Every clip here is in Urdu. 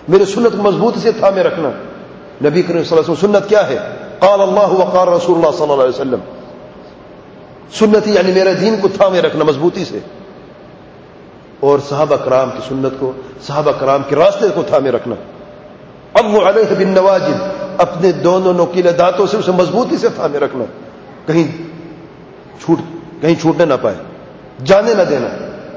میرے سنت کو مضبوطی سے تھامے رکھنا. نبی کریم صلی اللہ علیہ وسلم سنت کیا ہے؟ قال اللہ وقال رسول اللہ صلی اللہ علیہ وسلم. سنت یعنی میرے دین کو تھامے رکھنا مضبوطی سے, اور صحابہ کرام کی سنت کو, صحابہ کرام کے راستے کو تھامے رکھنا. عضوا علیہ بالنواجذ, اپنے دونوں نوکیلے دانتوں سے اسے مضبوطی سے تھامے رکھنا, کہیں چھوٹنے نہ پائے, جانے نہ دینا.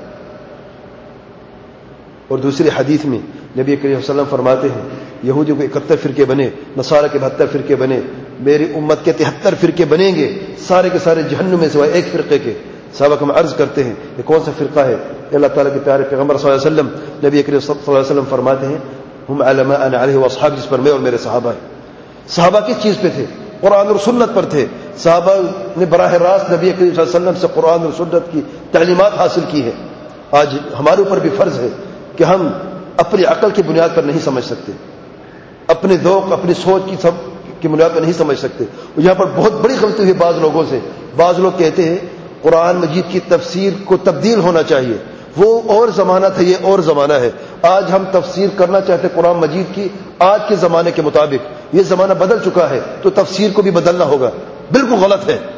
اور دوسری حدیث میں نبی کریم صلی اللہ علیہ وسلم فرماتے ہیں یہودیوں کے 71 فرقے بنے, نصارہ کے 72 فرقے بنے, میری امت کے 73 فرقے بنیں گے, سارے کے سارے جہنم میں سوائے ایک فرقے کے. صحابہ ہم عرض کرتے ہیں یہ کون سا فرقہ ہے؟ اللہ تعالیٰ کے پیارے پیغمبر صلی اللہ علیہ وسلم نبی کریم صلی اللہ علیہ وسلم فرماتے ہیں ہم علماء انا علیہ واصحاب, جس پر میں اور میرے صحابہ ہیں. صحابہ کس چیز پہ تھے؟ قرآن اور سنت پر تھے. صحابہ نے براہ راست نبی کریم صلی اللہ علیہ وسلم سے قرآن اور سنت کی تعلیمات حاصل کی ہے. آج ہمارے اوپر بھی فرض ہے کہ ہم اپنی عقل کی بنیاد پر نہیں سمجھ سکتے, اپنے ذوق اپنی سوچ کی بنیاد پر نہیں سمجھ سکتے. اور یہاں پر بہت بڑی غلطی ہوئی بعض لوگوں سے. بعض لوگ کہتے ہیں قرآن مجید کی تفسیر کو تبدیل ہونا چاہیے, وہ اور زمانہ تھا یہ اور زمانہ ہے. آج ہم تفسیر کرنا چاہتے قرآن مجید کی آج کے زمانے کے مطابق. یہ زمانہ بدل چکا ہے تو تفسیر کو بھی بدلنا ہوگا. بالکل غلط ہے.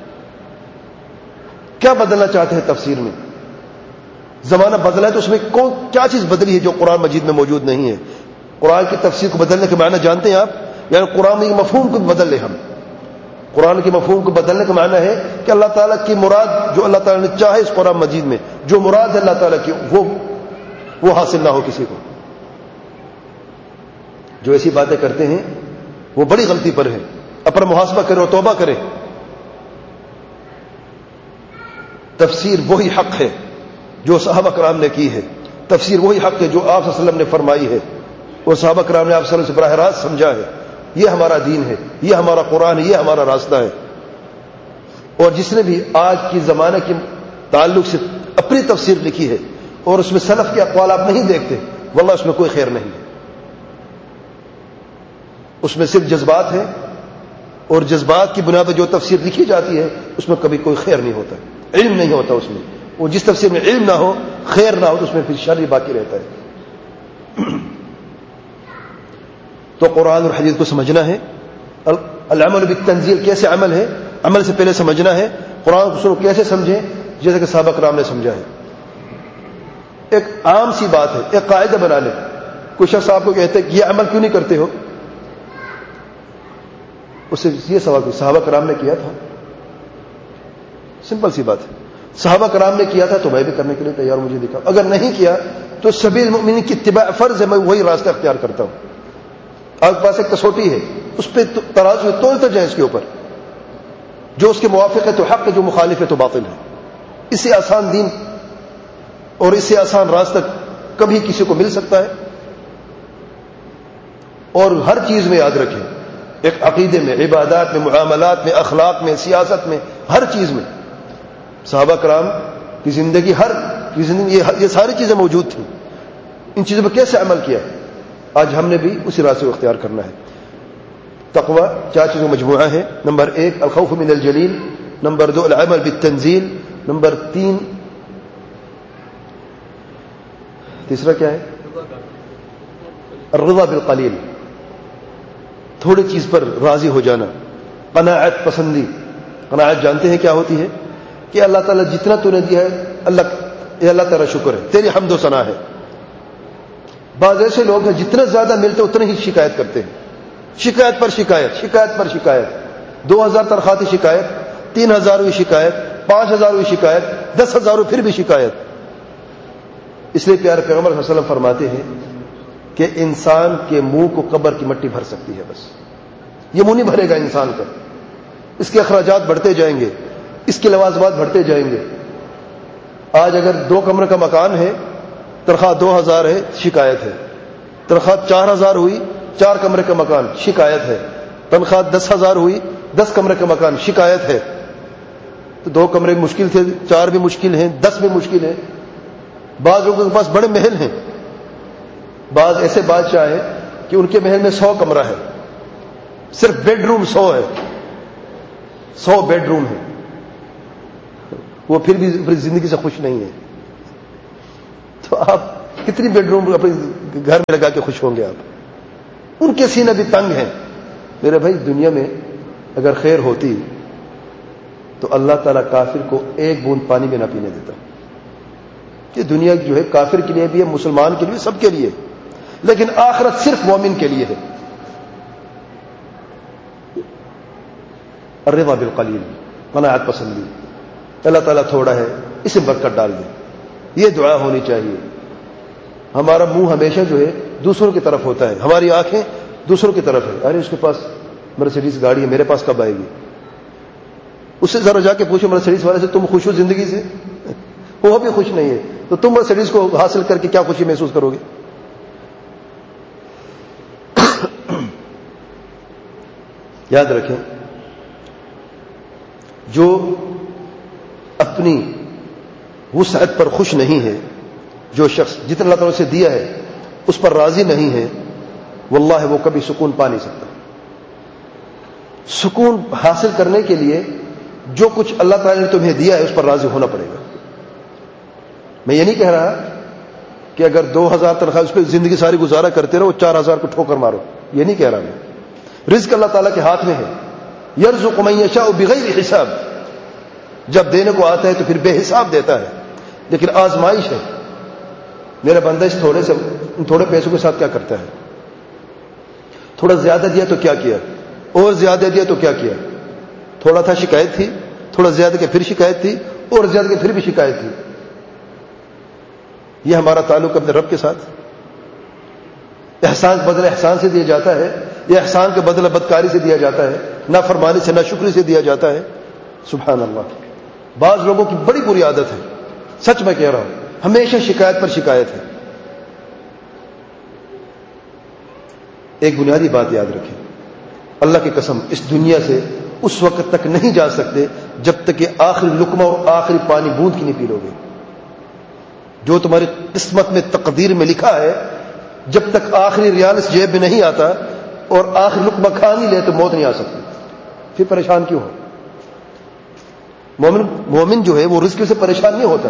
کیا بدلنا چاہتے ہیں تفسیر میں؟ زمانہ بدلا ہے تو اس میں کیا چیز بدلی ہے جو قرآن مجید میں موجود نہیں ہے؟ قرآن کی تفسیر کو بدلنے کے معنی جانتے ہیں آپ؟ یعنی قرآن کے مفہوم کو بدل لیں ہم. قرآن کے مفہوم کو بدلنے کا معنی ہے کہ اللہ تعالیٰ کی مراد جو اللہ تعالیٰ نے چاہے اس قرآن مجید میں جو مراد ہے اللہ تعالیٰ کی وہ حاصل نہ ہو کسی کو. جو ایسی باتیں کرتے ہیں وہ بڑی غلطی پر ہے. اپنا محاسبہ کرے اور توبہ کرے. تفسیر وہی حق ہے جو صحابہ کرام نے کی ہے. تفسیر وہی حق ہے جو آپ صلی اللہ علیہ وسلم نے فرمائی ہے اور صحابہ کرام نے آپ صلی اللہ علیہ وسلم سے براہ راست سمجھا ہے. یہ ہمارا دین ہے, یہ ہمارا قرآن ہے, یہ ہمارا راستہ ہے. اور جس نے بھی آج کی زمانے کے تعلق سے اپنی تفسیر لکھی ہے اور اس میں سلف کے اقوال آپ نہیں دیکھتے, واللہ اس میں کوئی خیر نہیں ہے. اس میں صرف جذبات ہیں, اور جذبات کی بنیاد پر جو تفسیر لکھی جاتی ہے اس میں کبھی کوئی خیر نہیں ہوتا, علم نہیں ہوتا اس میں. وہ جس تفسیر میں علم نہ ہو, خیر نہ ہو, تو اس میں پھر شر ہی باقی رہتا ہے. تو قرآن اور حدیث کو سمجھنا ہے. العمل بالتنزیل کیسے عمل ہے؟ عمل سے پہلے سمجھنا ہے. قرآن کو کیسے سمجھیں؟ جیسے کہ صحابہ کرام نے سمجھا ہے. ایک عام سی بات ہے, ایک قاعدہ بنا لیں. کوئی شخص آپ کو کہتے ہیں کہ یہ عمل کیوں نہیں کرتے ہو, اس سے یہ سوال کہ صحابہ کرام نے کیا تھا. سمپل سی بات ہے. صحابہ کرام نے کیا تھا تو میں بھی کرنے کے لیے تیار, مجھے دکھاؤ. اگر نہیں کیا تو سبیل المؤمنین کی اتباع فرض ہے, میں وہی راستہ اختیار کرتا ہوں. آپ کے پاس ایک کسوٹی ہے, اس پہ ترازو تولتے جائیں, اس کے اوپر جو اس کے موافق ہے تو حق ہے, جو مخالف ہے تو باطل ہے. اس سے آسان دین اور اس سے آسان راستہ کبھی کسی کو مل سکتا ہے. اور ہر چیز میں یاد رکھیں, ایک عقیدے میں, عبادات میں, معاملات میں, اخلاق میں, سیاست میں, ہر چیز میں صحابہ کرام کی زندگی یہ ساری چیزیں موجود تھیں. ان چیزوں پر کیسے عمل کیا؟ آج ہم نے بھی اسی راستے کو اختیار کرنا ہے. تقوی 4 چیزوں مجموعہ ہے. نمبر 1 الخوف من الجلیل, نمبر 2 العمل بالتنزیل, نمبر 3 تیسرا کیا ہے؟ الرضا بالقلیل, تھوڑی چیز پر راضی ہو جانا. قناعت پسندی. قناعت جانتے ہیں کیا ہوتی ہے؟ کہ اللہ تعالیٰ جتنا تو نے دیا ہے اللہ تعالیٰ شکر ہے, تیری حمد و ثنا ہے. بعض ایسے لوگ ہیں جتنا زیادہ ملتے اتنا ہی شکایت کرتے ہیں, شکایت پر شکایت, شکایت پر شکایت. 2000 تنخواہ کی شکایت, 3000 ہوئی شکایت, 5000 ہوئی شکایت, 10,000 ہوئی پھر بھی شکایت. اس لیے پیارے پیغمبر صلی اللہ علیہ وسلم فرماتے ہیں کہ انسان کے منہ کو قبر کی مٹی بھر سکتی ہے, بس یہ منہ نہیں بھرے گا انسان کا. اس کے اخراجات بڑھتے جائیں گے, اس کے لوازمات بڑھتے جائیں گے. آج اگر 2 کمرے کا مکان ہے, تنخواہ 2000 ہے, شکایت ہے. تنخواہ 4000 ہوئی, 4 کمرے کا مکان, شکایت ہے. تنخواہ 10,000 ہوئی, 10 کمرے کا مکان, شکایت ہے. تو 2 کمرے مشکل تھے, 4 بھی مشکل ہیں, 10 بھی مشکل ہیں. بعض لوگوں کے پاس بڑے محل ہیں, بعض ایسے بادشاہ ہیں کہ ان کے محل میں 100 کمرہ ہے, صرف بیڈ روم 100 ہے, 100 بیڈ روم ہے. وہ پھر بھی اپنی زندگی سے خوش نہیں ہے. تو آپ کتنی بیڈ روم اپنی گھر میں لگا کے خوش ہوں گے آپ. ان کے سینے بھی تنگ ہیں. میرے بھائی دنیا میں اگر خیر ہوتی تو اللہ تعالیٰ کافر کو ایک بوند پانی بھی نہ پینے دیتا. یہ دنیا جو ہے کافر کے لیے بھی ہے, مسلمان کے لیے, سب کے لیے, لیکن آخرت صرف مومن کے لیے ہے. الرضا بالقلیل, قناعت پسندی. اللہ تعالیٰ تھوڑا ہے, اسے برکت ڈال دے, یہ دعا ہونی چاہیے. ہمارا منہ ہمیشہ جو ہے دوسروں کی طرف ہوتا ہے, ہماری آنکھیں دوسروں کی طرف ہے. ارے اس کے پاس مرسیڈیز گاڑی ہے, میرے پاس کب آئے گی؟ اس سے ذرا جا کے پوچھو مرسیڈیز والے سے, تم خوش ہو زندگی سے؟ وہ بھی خوش نہیں ہے, تو تم مرسیڈیز کو حاصل کر کے کیا خوشی محسوس کرو گے؟ یاد رکھیں, جو اپنی وسعت پر خوش نہیں ہے, جو شخص جتنا اللہ تعالیٰ سے دیا ہے اس پر راضی نہیں ہے, واللہ وہ کبھی سکون پا نہیں سکتا. سکون حاصل کرنے کے لیے جو کچھ اللہ تعالیٰ نے تمہیں دیا ہے اس پر راضی ہونا پڑے گا. میں یہ نہیں کہہ رہا کہ اگر 2000 تنخواہ اس پہ زندگی ساری گزارا کرتے رہو, 4000 کو ٹھوکر مارو, یہ نہیں کہہ رہا میں. رزق اللہ تعالیٰ کے ہاتھ میں ہے. یرزق من یشاء بغیر حساب, جب دینے کو آتا ہے تو پھر بے حساب دیتا ہے, لیکن آزمائش ہے. میرا بندہ اس تھوڑے پیسوں کے ساتھ کیا کرتا ہے؟ تھوڑا زیادہ دیا تو کیا کیا, اور زیادہ دیا تو کیا کیا. تھوڑا تھا شکایت تھی, تھوڑا زیادہ کے پھر شکایت تھی, اور زیادہ کے پھر بھی شکایت تھی. یہ ہمارا تعلق اپنے رب کے ساتھ. احسان کے بدلے احسان سے دیا جاتا ہے, یا احسان کے بدلے بدکاری سے دیا جاتا ہے, نافرمانی سے ناشکری سے دیا جاتا ہے. سبحان اللہ. بعض لوگوں کی بڑی بری عادت ہے, سچ میں کہہ رہا ہوں, ہمیشہ شکایت پر شکایت ہے. ایک بنیادی بات یاد رکھیں, اللہ کی قسم اس دنیا سے اس وقت تک نہیں جا سکتے جب تک کہ آخری لقمہ اور آخری پانی بوند کی نہیں پی لو گے. جو تمہاری قسمت میں تقدیر میں لکھا ہے, جب تک آخری ریال اس جیب میں نہیں آتا اور آخری لقمہ کھا نہیں لے تو موت نہیں آ سکتی. پھر پریشان کیوں ہو؟ مومن جو ہے وہ رزق سے پریشان نہیں ہوتا.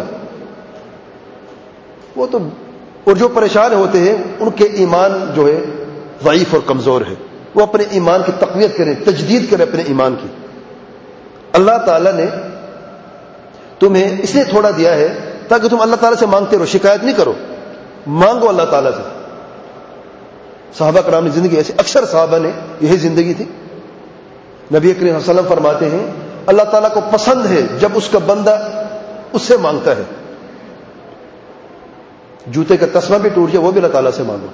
وہ تو, اور جو پریشان ہوتے ہیں ان کے ایمان جو ہے ضعیف اور کمزور ہے. وہ اپنے ایمان کی تقویت کریں, تجدید کریں اپنے ایمان کی. اللہ تعالیٰ نے تمہیں اس لیے تھوڑا دیا ہے تاکہ تم اللہ تعالیٰ سے مانگتے رہو, شکایت نہیں کرو, مانگو اللہ تعالیٰ سے. صحابہ کرام نے زندگی ایسی, اکثر صحابہ نے یہی زندگی تھی. نبی کریم صلی اللہ علیہ وسلم فرماتے ہیں اللہ تعالیٰ کو پسند ہے جب اس کا بندہ اس سے مانگتا ہے. جوتے کا تسمہ بھی ٹوٹ جائے وہ بھی اللہ تعالیٰ سے مانگو.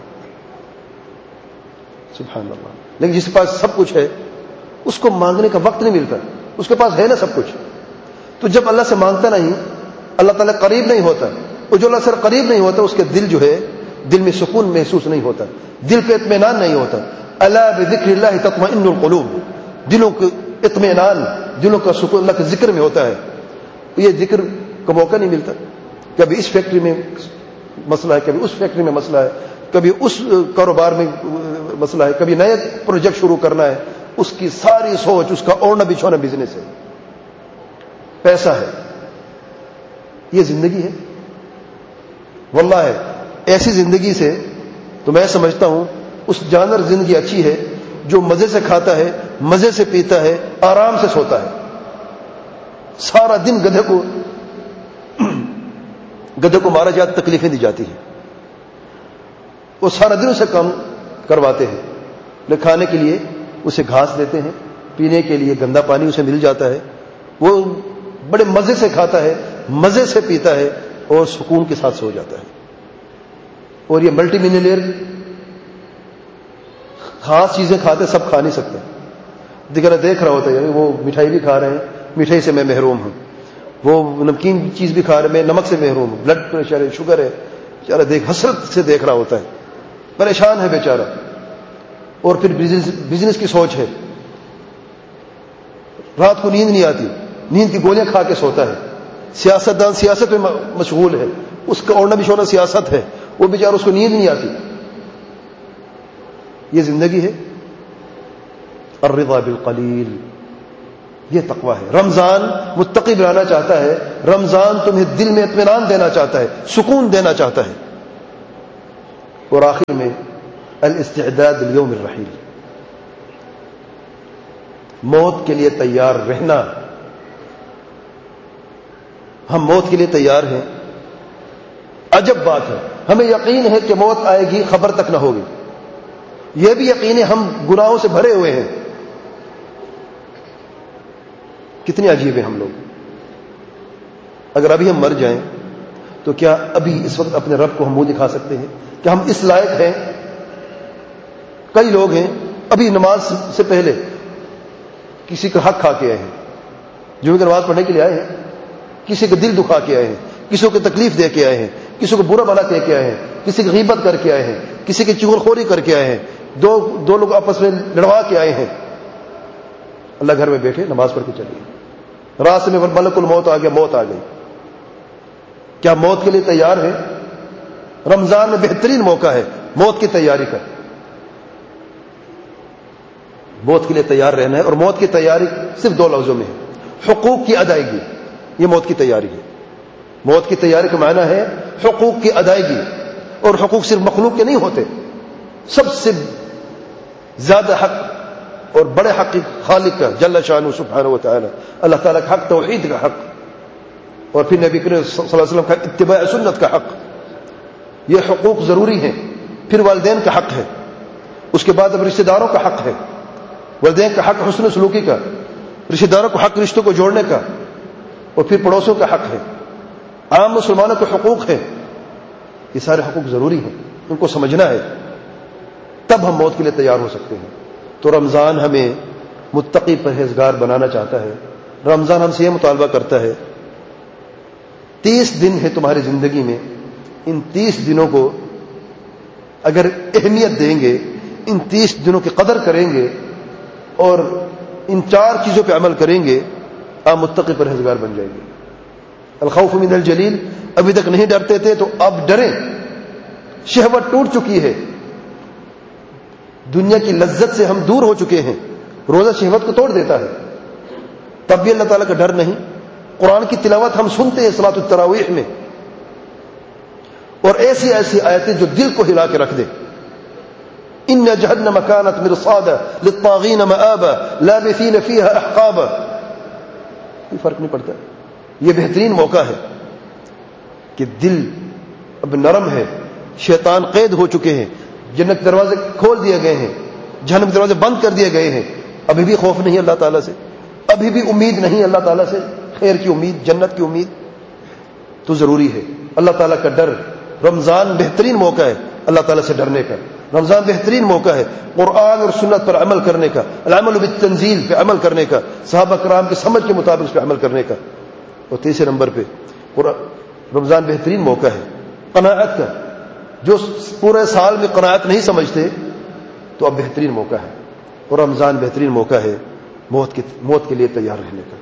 سبحان اللہ. لیکن جس کے پاس سب کچھ ہے اس کو مانگنے کا وقت نہیں ملتا, اس کے پاس ہے نا سب کچھ, تو جب اللہ سے مانگتا نہیں اللہ تعالیٰ قریب نہیں ہوتا, اور جو اللہ سے قریب نہیں ہوتا اس کے دل جو ہے, دل میں سکون محسوس نہیں ہوتا, دل پہ اطمینان نہیں ہوتا. الا بذکر اللہ تطمئن القلوب, دلوں کا اطمینان, دلوں کا سکون اللہ کے ذکر میں ہوتا ہے. یہ ذکر کا موقع نہیں ملتا. کبھی اس فیکٹری میں مسئلہ ہے, کبھی اس فیکٹری میں مسئلہ ہے, کبھی اس کاروبار میں مسئلہ ہے, کبھی نئے پروجیکٹ شروع کرنا ہے. اس کی ساری سوچ, اس کا اوڑھنا بچھونا بزنس ہے, پیسہ ہے. یہ زندگی ہے واللہ ہے. ایسی زندگی سے تو میں سمجھتا ہوں اس جانور زندگی اچھی ہے جو مزے سے کھاتا ہے, مزے سے پیتا ہے, آرام سے سوتا ہے. سارا دن گدھے کو مارا جاتا, تکلیفیں دی جاتی ہیں, وہ سارا دن اسے کام کرواتے ہیں. کھانے کے لیے اسے گھاس دیتے ہیں, پینے کے لیے گندا پانی اسے مل جاتا ہے, وہ بڑے مزے سے کھاتا ہے, مزے سے پیتا ہے اور سکون کے ساتھ سو جاتا ہے. اور یہ ملٹی ملینئر خاص چیزیں کھاتے, سب کھا نہیں سکتے. دیکھ رہا ہوتا ہے وہ مٹھائی بھی کھا رہے ہیں, مٹھائی سے میں محروم ہوں, وہ نمکین چیز بھی کھا رہے ہیں, میں نمک سے محروم ہوں, بلڈ پریشر ہے, شوگر ہے. بیچارہ حسرت سے دیکھ رہا ہوتا ہے, پریشان ہے بیچارہ. اور پھر بزنس کی سوچ ہے, رات کو نیند نہیں آتی, نیند کی گولیاں کھا کے سوتا ہے. سیاستدان سیاست میں مشغول ہے, اس کا اوڑھنا بچھونا سیاست ہے, وہ بیچارہ اس کو نیند نہیں آتی. یہ زندگی ہے. الرضا بالقلیل, یہ تقویٰ ہے. رمضان متقی بنانا چاہتا ہے, رمضان تمہیں دل میں اطمینان دینا چاہتا ہے, سکون دینا چاہتا ہے. اور آخر میں الاستعداد لیوم الرحیل، موت کے لیے تیار رہنا. ہم موت کے لیے تیار ہیں. عجب بات ہے، ہمیں یقین ہے کہ موت آئے گی، خبر تک نہ ہوگی. یہ بھی یقین ہے ہم گناہوں سے بھرے ہوئے ہیں. کتنے عجیب ہیں ہم لوگ. اگر ابھی ہم مر جائیں تو کیا ابھی اس وقت اپنے رب کو ہم منہ دکھا سکتے ہیں؟ کیا ہم اس لائق ہیں؟ کئی لوگ ہیں ابھی نماز سے پہلے کسی کا حق کھا کے آئے ہیں، جو کہ نماز پڑھنے کے لیے آئے ہیں، کسی کا دل دکھا کے آئے ہیں، کسی کو تکلیف دے کے آئے ہیں، کسی کو برا بھلا کہہ کے آئے ہیں، کسی کی غیبت کر کے آئے ہیں، کسی کی چغلخوری کر کے آئے ہیں، دو لوگ آپس میں لڑوا کے آئے ہیں. اللہ گھر میں بیٹھے نماز پڑھ کے چلیے، راستے میں ملک الموت آ گیا، موت آ گئی. کیا موت کے لیے تیار ہے؟ رمضان میں بہترین موقع ہے موت کی تیاری کا. موت کے لیے تیار رہنا ہے، اور موت کی تیاری صرف دو لفظوں میں ہے، حقوق کی ادائیگی. یہ موت کی تیاری ہے. موت کی تیاری کا معنی ہے حقوق کی ادائیگی. اور حقوق صرف مخلوق کے نہیں ہوتے، سب سے زیادہ حق اور بڑے حق خالق کا جل شانہ سبحانہ و تعالی، اللہ تعالیٰ کا حق، توحید کا حق، اور پھر نبی کریم صلی اللہ علیہ وسلم کا اتباع سنت کا حق. یہ حقوق ضروری ہیں. پھر والدین کا حق ہے، اس کے بعد اب رشتہ داروں کا حق ہے. والدین کا حق حسن سلوکی کا، رشتہ داروں کو حق رشتوں کو جوڑنے کا، اور پھر پڑوسوں کا حق ہے، عام مسلمانوں کے حقوق ہیں. یہ سارے حقوق ضروری ہیں، ان کو سمجھنا ہے، تب ہم موت کے لیے تیار ہو سکتے ہیں. تو رمضان ہمیں متقی پرہیزگار بنانا چاہتا ہے. رمضان ہم سے یہ مطالبہ کرتا ہے 30 دن ہے تمہاری زندگی میں، ان 30 دنوں کو اگر اہمیت دیں گے، ان 30 دنوں کی قدر کریں گے اور ان 4 چیزوں پہ عمل کریں گے، آپ متقی پرہیزگار بن جائیں گے. الخوف من الجلیل، ابھی تک نہیں ڈرتے تھے تو اب ڈریں. شہوت ٹوٹ چکی ہے، دنیا کی لذت سے ہم دور ہو چکے ہیں. روزہ شہوت کو توڑ دیتا ہے، تب بھی اللہ تعالیٰ کا ڈر نہیں. قرآن کی تلاوت ہم سنتے ہیں صلاۃ التراویح میں، اور ایسی ایسی آیتیں جو دل کو ہلا کے رکھ دے. ان جہنم کانت مرصادا للطاغین مآبا لابثین فیہا احقابا. کوئی فرق نہیں پڑتا. یہ بہترین موقع ہے کہ دل اب نرم ہے، شیطان قید ہو چکے ہیں، جنت کے دروازے کھول دیے گئے ہیں، جہنم کے دروازے بند کر دیے گئے ہیں. ابھی بھی خوف نہیں اللہ تعالیٰ سے، ابھی بھی امید نہیں اللہ تعالیٰ سے، خیر کی امید، جنت کی امید. تو ضروری ہے اللہ تعالیٰ کا ڈر. رمضان بہترین موقع ہے اللہ تعالیٰ سے ڈرنے کا. رمضان بہترین موقع ہے قرآن اور سنت پر عمل کرنے کا، العمل بالتنزیل پہ عمل کرنے کا، صحابہ کرام کے سمجھ کے مطابق اس پہ عمل کرنے کا. اور تیسرے نمبر پہ رمضان بہترین موقع ہے قناعت کا. جو پورے سال میں قناعت نہیں سمجھتے تو اب بہترین موقع ہے. اور رمضان بہترین موقع ہے موت کے لیے تیار رہنے کا.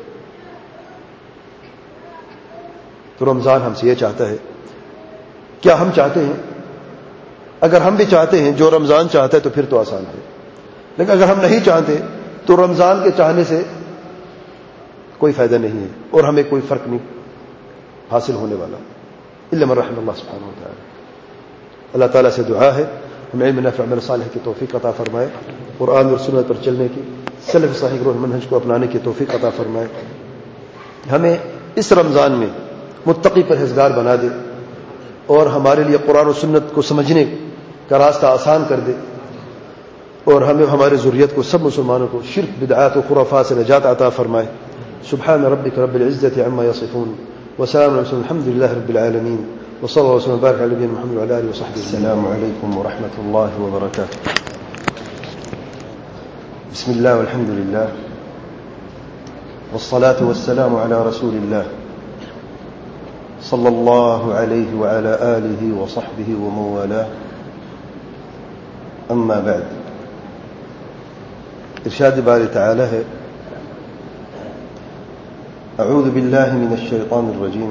تو رمضان ہم سے یہ چاہتا ہے. کیا ہم چاہتے ہیں؟ اگر ہم بھی چاہتے ہیں جو رمضان چاہتا ہے تو پھر تو آسان ہے. لیکن اگر ہم نہیں چاہتے تو رمضان کے چاہنے سے کوئی فائدہ نہیں ہے اور ہمیں کوئی فرق نہیں حاصل ہونے والا. الا من رحم اللہ سبحانہ و تعالی. اللہ تعالیٰ سے دعا ہے ہمیں علم نافع عمل صالح کی توفیق عطا فرمائے، قرآن اور سنت پر چلنے کی، سلف صالح روح منہج کو اپنانے کی توفیق عطا فرمائے. ہمیں اس رمضان میں متقی پرہیزگار بنا دے اور ہمارے لیے قرآن و سنت کو سمجھنے کا راستہ آسان کر دے، اور ہمیں ہمارے ذریت کو، سب مسلمانوں کو شرک، بدعات و خرافات سے نجات عطا فرمائے. سبحان ربک رب العزة عما يصفون وسلام على المرسلين الحمد لله رب العالمين وصلى الله وسلم وبارك على نبينا محمد وعلى اله وصحبه. السلام عليكم ورحمة الله وبركاته. بسم الله والحمد لله والصلاة والسلام على رسول الله صلى الله عليه وعلى آله وصحبه ومن والاه. أما بعد، ارشاد باری تعالی ہے أعوذ بالله من الشيطان الرجيم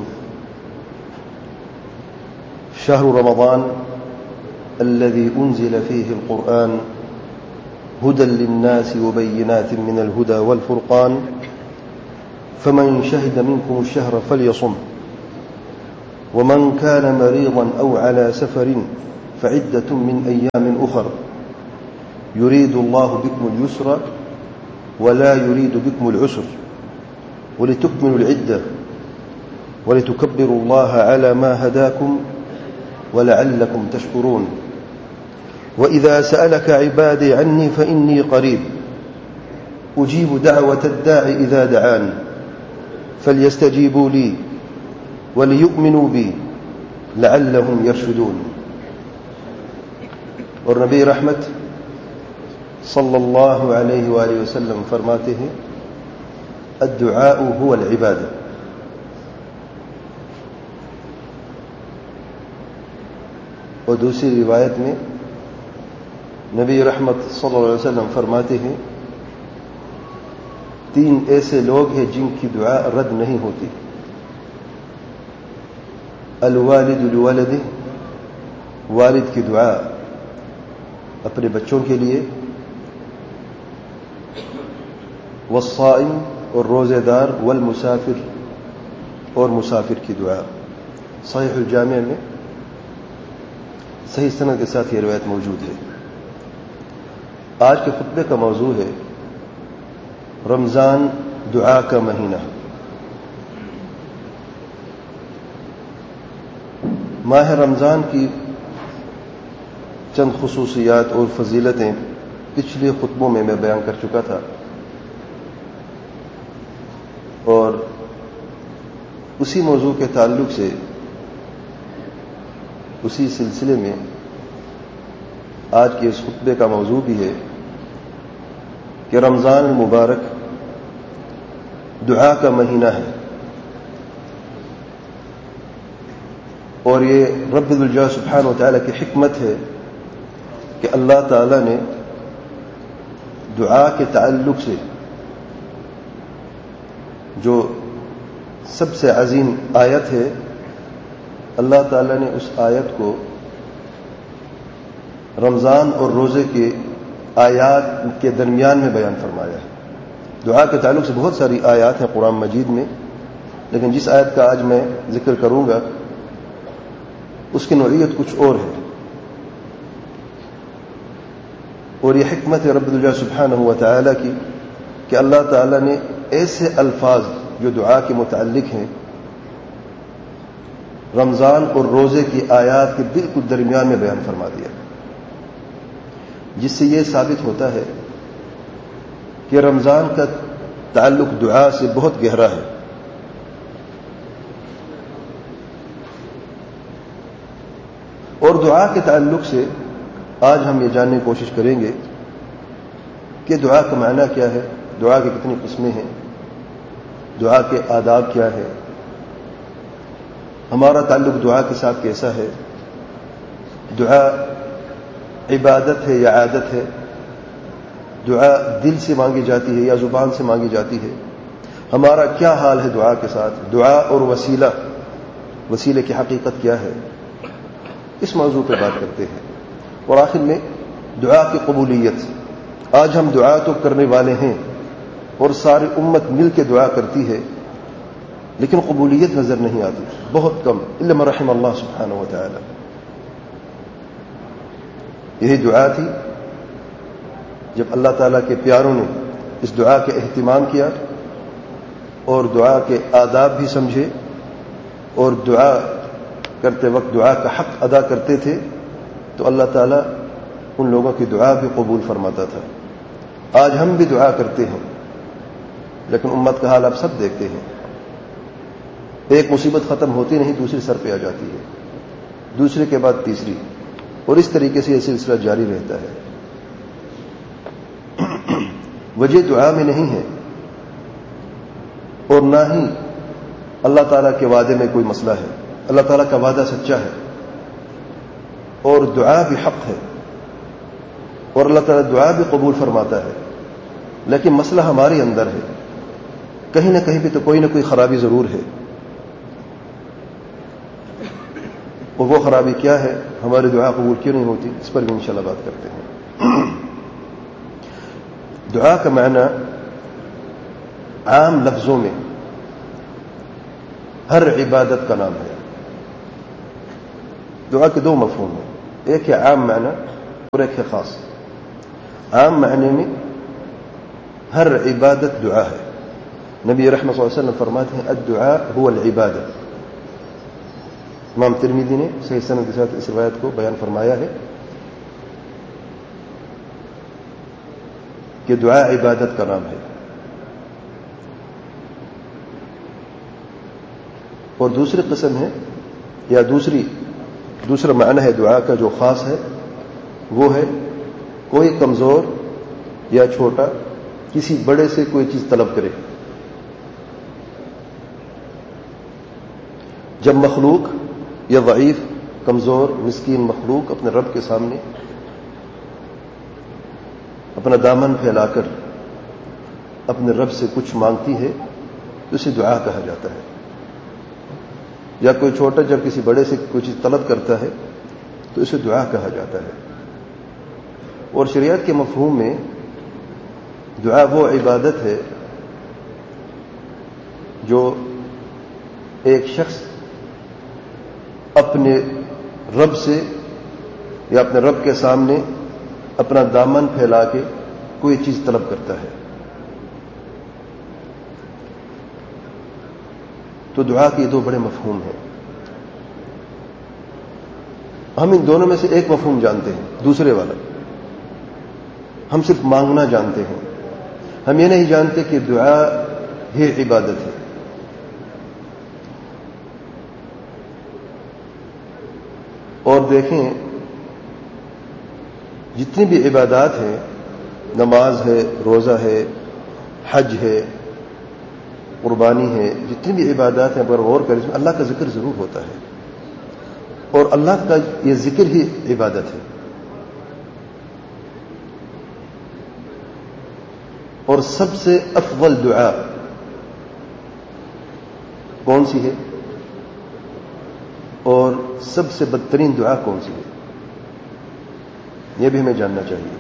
شهر رمضان الذي أنزل فيه القرآن هدى للناس وبينات من الهدى والفرقان فمن شهد منكم الشهر فليصم ومن كان مريضا أو على سفر فعدة من أيام أخر يريد الله بكم اليسر ولا يريد بكم العسر ولتكملوا العدة ولتكبروا الله على ما هداكم ولعلكم تشكرون وإذا سألك عبادي عني فإني قريب أجيب دعوة الداع إذا دعان فليستجيبوا لي وليؤمنوا بي لعلهم يرشدون. اور نبی رحمت صلی اللہ علیہ وآلہ وسلم فرماتے ہیں الدعاء هو العبادہ. اور دوسری روایت میں نبی رحمت صلی اللہ علیہ وسلم فرماتے ہیں 3 ایسے لوگ ہیں جن کی دعا رد نہیں ہوتی. الوالد لولده، والد کی دعا اپنے بچوں کے لیے، والصائم اور روزے دار، والمسافر اور مسافر کی دعا. صحیح الجامع میں صحیح سند کے ساتھ یہ روایت موجود ہے. آج کے خطبے کا موضوع ہے رمضان دعا کا مہینہ. ماہ رمضان کی چند خصوصیات اور فضیلتیں پچھلے خطبوں میں بیان کر چکا تھا، اور اسی موضوع کے تعلق سے اسی سلسلے میں آج کے اس خطبے کا موضوع بھی ہے کہ رمضان المبارک دعا کا مہینہ ہے، اور یہ رب الجلال سبحانہ و تعالیٰ کی حکمت ہے کہ اللہ تعالیٰ نے دعا کے تعلق سے جو سب سے عظیم آیت ہے، اللہ تعالیٰ نے اس آیت کو رمضان اور روزے کے آیات کے درمیان میں بیان فرمایا ہے. دعا کے تعلق سے بہت ساری آیات ہیں قرآن مجید میں، لیکن جس آیت کا آج میں ذکر کروں گا اس کی نوعیت کچھ اور ہے، اور یہ حکمت رب الجلال سبحانہ و تعالیٰ کی کہ اللہ تعالیٰ نے ایسے الفاظ جو دعا کے متعلق ہیں رمضان اور روزے کی آیات کے بالکل درمیان میں بیان فرما دیا، جس سے یہ ثابت ہوتا ہے کہ رمضان کا تعلق دعا سے بہت گہرا ہے. اور دعا کے تعلق سے آج ہم یہ جاننے کی کوشش کریں گے کہ دعا کا معنی کیا ہے، دعا کی کتنی قسمیں ہیں، دعا کے آداب کیا ہے، ہمارا تعلق دعا کے ساتھ کیسا ہے، دعا عبادت ہے یا عادت ہے، دعا دل سے مانگی جاتی ہے یا زبان سے مانگی جاتی ہے، ہمارا کیا حال ہے دعا کے ساتھ، دعا اور وسیلے کی حقیقت کیا ہے، اس موضوع پہ بات کرتے ہیں. اور آخر میں دعا کی قبولیت. آج ہم دعا تو کرنے والے ہیں اور ساری امت مل کے دعا کرتی ہے، لیکن قبولیت نظر نہیں آتی، بہت کم، الا من رحم اللہ سبحانہ و تعالی. یہی دعا تھی جب اللہ تعالیٰ کے پیاروں نے اس دعا کے اہتمام کیا اور دعا کے آداب بھی سمجھے اور دعا کرتے وقت دعا کا حق ادا کرتے تھے، تو اللہ تعالیٰ ان لوگوں کی دعا بھی قبول فرماتا تھا. آج ہم بھی دعا کرتے ہیں، لیکن امت کا حال آپ سب دیکھتے ہیں، ایک مصیبت ختم ہوتی نہیں دوسری سر پہ آ جاتی ہے، دوسرے کے بعد تیسری، اور اس طریقے سے یہ سلسلہ جاری رہتا ہے. وجہ دعا میں نہیں ہے، اور نہ ہی اللہ تعالیٰ کے وعدے میں کوئی مسئلہ ہے. اللہ تعالیٰ کا وعدہ سچا ہے اور دعا بھی حق ہے، اور اللہ تعالیٰ دعا بھی قبول فرماتا ہے، لیکن مسئلہ ہمارے اندر ہے. کہیں نہ کہیں بھی تو کوئی نہ کوئی خرابی ضرور ہے، اور وہ خرابی کیا ہے، ہماری دعا قبول کیوں نہیں ہوتی، اس پر بھی انشاءاللہ بات کرتے ہیں. دعا کا معنی عام لفظوں میں ہر عبادت کا نام ہے. دعا کے 2 مفہوم ہیں. ایک ہے عام معنی اور ایک ہے خاص. عام معنی میں ہر عبادت دعا ہے. نبی رحمت صلی اللہ علیہ وسلم فرماتے ہیں الدعاء هو العبادہ. امام ترمذی نے صحیح سند کے ساتھ اس روایت کو بیان فرمایا ہے کہ دعا عبادت کا نام ہے. اور دوسری قسم ہے یا دوسرا معنی ہے دعا کا جو خاص ہے، وہ ہے کوئی کمزور یا چھوٹا کسی بڑے سے کوئی چیز طلب کرے. جب مخلوق یا ضعیف کمزور مسکین مخلوق اپنے رب کے سامنے اپنا دامن پھیلا کر اپنے رب سے کچھ مانگتی ہے تو اسے دعا کہا جاتا ہے. یا کوئی چھوٹا جب کسی بڑے سے کوئی چیز طلب کرتا ہے تو اسے دعا کہا جاتا ہے. اور شریعت کے مفہوم میں دعا وہ عبادت ہے جو ایک شخص اپنے رب سے یا اپنے رب کے سامنے اپنا دامن پھیلا کے کوئی چیز طلب کرتا ہے. تو دعا کے دو بڑے مفہوم ہیں. ہم ان دونوں میں سے ایک مفہوم جانتے ہیں، دوسرے والا ہم صرف مانگنا جانتے ہیں. ہم یہ نہیں جانتے کہ دعا ہی عبادت ہے. اور دیکھیں جتنی بھی عبادات ہیں، نماز ہے، روزہ ہے، حج ہے، قربانی ہے، جتنی بھی عبادات ہیں پر غور کریں اس میں اللہ کا ذکر ضرور ہوتا ہے. اور اللہ کا یہ ذکر ہی عبادت ہے. اور سب سے افضل دعا کون سی ہے اور سب سے بدترین دعا کون سی ہے، یہ بھی ہمیں جاننا چاہیے.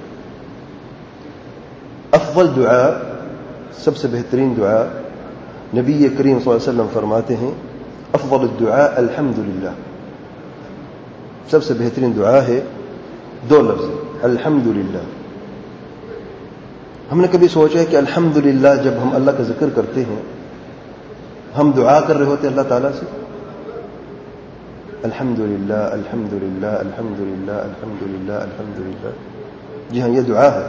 افضل دعا، سب سے بہترین دعا، نبی کریم صلی اللہ علیہ وسلم فرماتے ہیں افضل الدعاء الحمدللہ. سب سے بہترین دعا ہے دو لفظ الحمدللہ. ہم نے کبھی سوچا ہے کہ الحمدللہ جب ہم اللہ کا ذکر کرتے ہیں ہم دعا کر رہے ہوتے اللہ تعالیٰ سے؟ الحمدللہ الحمدللہ الحمدللہ الحمدللہ الحمدللہ. جی ہاں، یہ دعا ہے.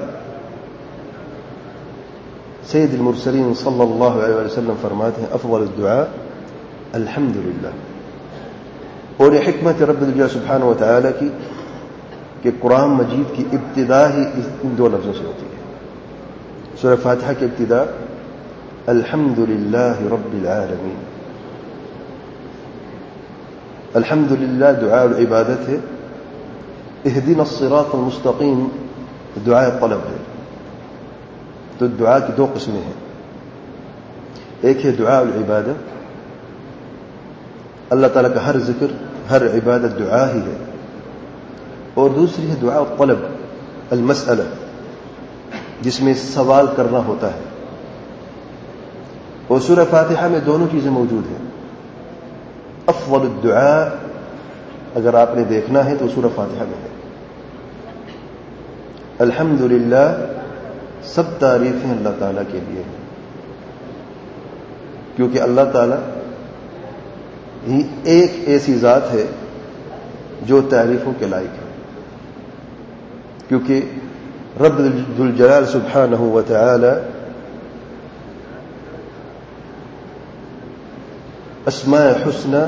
سید المرسلین صلی اللہ علیہ وسلم فرماتے ہیں افضل الدعاء الحمدللہ. اور یہ حکمت رب الجلال سبحانہ و تعالی کی کہ قرآن مجید کی ابتدا ہی ان دو لفظوں سے ہوتی ہے. سورہ فاتحہ کی ابتدا الحمدللہ رب العالمین. الحمدللہ دعاء العبادت ہے. اہدنا الصراط المستقیم دعاء طلب ہے. تو دعا کی دو قسمیں ہیں، ایک ہے دعاء العبادہ، اللہ تعالیٰ کا ہر ذکر ہر عبادت دعا ہی ہے. اور دوسری ہے دعاء الطلب المسئلہ، جس میں سوال کرنا ہوتا ہے. اور سورہ فاتحہ میں دونوں چیزیں موجود ہیں. افضل الدعاء اگر آپ نے دیکھنا ہے تو سورہ فاتحہ میں ہے. الحمدللہ سب تعریفیں اللہ تعالیٰ کے لیے ہیں، کیونکہ اللہ تعالیٰ ہی ایک ایسی ذات ہے جو تعریفوں کے لائق ہے. کیونکہ رب ذوالجلال سبحانہ و تعالی اسماء حسنى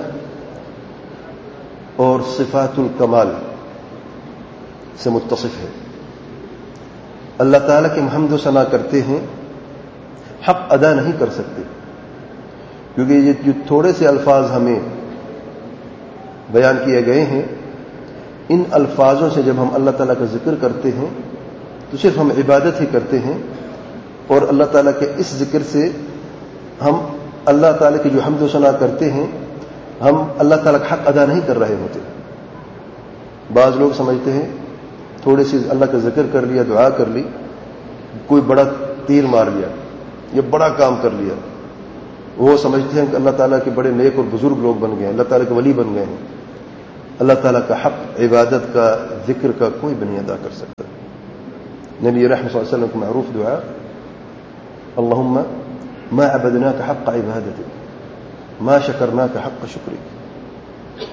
اور صفات الکمال سے متصف ہے. اللہ تعالیٰ کے حمد و ثنا کرتے ہیں، حق ادا نہیں کر سکتے، کیونکہ یہ جو تھوڑے سے الفاظ ہمیں بیان کیے گئے ہیں، ان الفاظوں سے جب ہم اللہ تعالیٰ کا ذکر کرتے ہیں تو صرف ہم عبادت ہی کرتے ہیں. اور اللہ تعالیٰ کے اس ذکر سے ہم اللہ تعالیٰ کی جو حمد و ثنا کرتے ہیں ہم اللہ تعالیٰ کا حق ادا نہیں کر رہے ہوتے. بعض لوگ سمجھتے ہیں تھوڑی سی اللہ کا ذکر کر لیا، دعا کر لی، کوئی بڑا تیر مار لیا، یہ بڑا کام کر لیا، وہ سمجھتے ہیں کہ اللہ تعالیٰ کے بڑے نیک اور بزرگ لوگ بن گئے ہیں، اللہ تعالیٰ کے ولی بن گئے ہیں. اللہ تعالیٰ کا حق عبادت کا ذکر کا کوئی بھی نہیں ادا کر سکتا. نبی رحمت صلی اللہ علیہ وسلم کی معروف دعا اللہم ما عبدناک حق عبادتک ما شکرناک حق شکرک.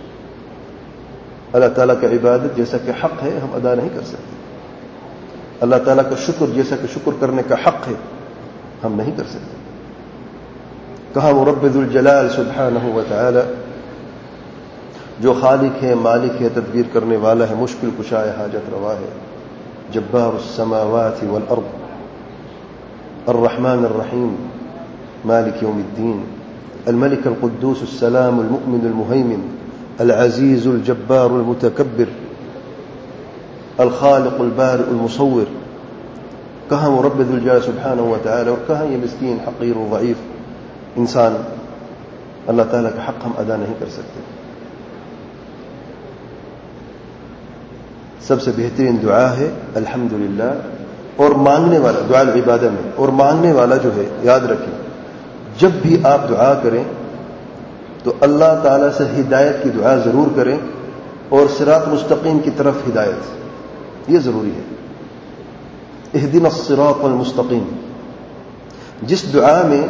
اللہ تعالیٰ کا عبادت جیسا کہ حق ہے ہم ادا نہیں کر سکتے. اللہ تعالیٰ کا شکر جیسا کہ شکر کرنے کا حق ہے ہم نہیں کر سکتے. کہا وہ رب ذو الجلال سبحانہ و تعالی جو خالق ہے، مالک ہے، تدبیر کرنے والا ہے، مشکل کشا ہے، حاجت روا ہے، جبار السماوات والارض، الرحمن الرحیم، مالک یوم الدین، الملك القدوس السلام المؤمن المهيمن، العزيز الجبار المتكبر، الخالق البارئ المصور. کہاں وہ رب ذو الجلال سبحانہ و تعالی اور کہاں یہ مسکین حقیر و ضعیف انسان. اللہ تعالیٰ کا حق ہم ادا نہیں کر سکتے. سب سے بہترین دعا ہے الحمدللہ. اور مانگنے والا دعا العبادہ میں، اور مانگنے والا جو ہے یاد رکھیں جب بھی آپ دعا کریں تو اللہ تعالیٰ سے ہدایت کی دعا ضرور کریں اور صراط مستقیم کی طرف ہدایت یہ ضروری ہے. اہدنا الصراط المستقیم. جس دعا میں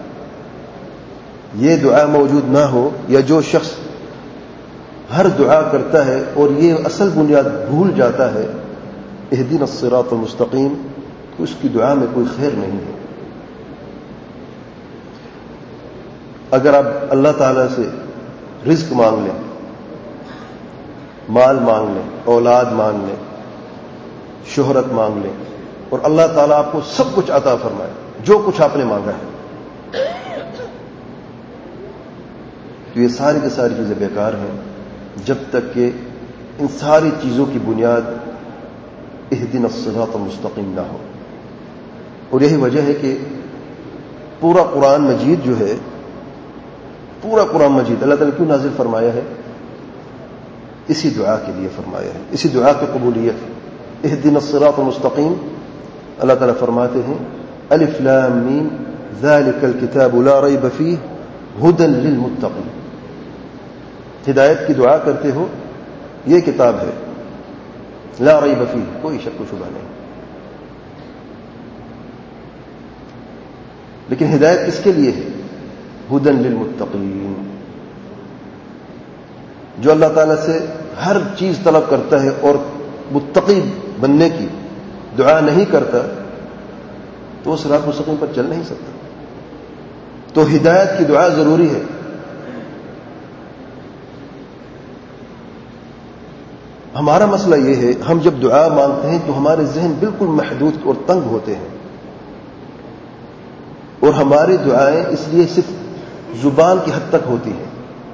یہ دعا موجود نہ ہو یا جو شخص ہر دعا کرتا ہے اور یہ اصل بنیاد بھول جاتا ہے اہدنا الصراط المستقیم، تو اس کی دعا میں کوئی خیر نہیں ہے. اگر آپ اللہ تعالیٰ سے رزق مانگ لیں، مال مانگ لیں، اولاد مانگ لیں، شہرت مانگ لیں اور اللہ تعالیٰ آپ کو سب کچھ عطا فرمائے جو کچھ آپ نے مانگا ہے، تو یہ ساری کی ساری چیزیں بیکار ہیں جب تک کہ ان ساری چیزوں کی بنیاد اہدنا الصراط المستقیم نہ ہو. اور یہی وجہ ہے کہ پورا قرآن مجید جو ہے، پورا قرآن مجید اللہ تعالیٰ کیوں نازل فرمایا ہے؟ اسی دعا کے لیے فرمایا ہے، اسی دعا کی قبولیت. اہدنا الصراط المستقیم اللہ تعالیٰ فرماتے ہیں الف لام میم ذالک الکتاب لا ریب فیہ ھدی للمتقین. ہدایت کی دعا کرتے ہو، یہ کتاب ہے لا ریب فیہ، کوئی شک و شبہ نہیں. لیکن ہدایت کس کے لیے ہے؟ ھدی للمتقین. جو اللہ تعالیٰ سے ہر چیز طلب کرتا ہے اور متقی بننے کی دعا نہیں کرتا تو وہ صراط مستقیم پر چل نہیں سکتا. تو ہدایت کی دعا ضروری ہے. ہمارا مسئلہ یہ ہے ہم جب دعا مانگتے ہیں تو ہمارے ذہن بالکل محدود اور تنگ ہوتے ہیں اور ہماری دعائیں اس لیے صرف زبان کی حد تک ہوتی ہیں.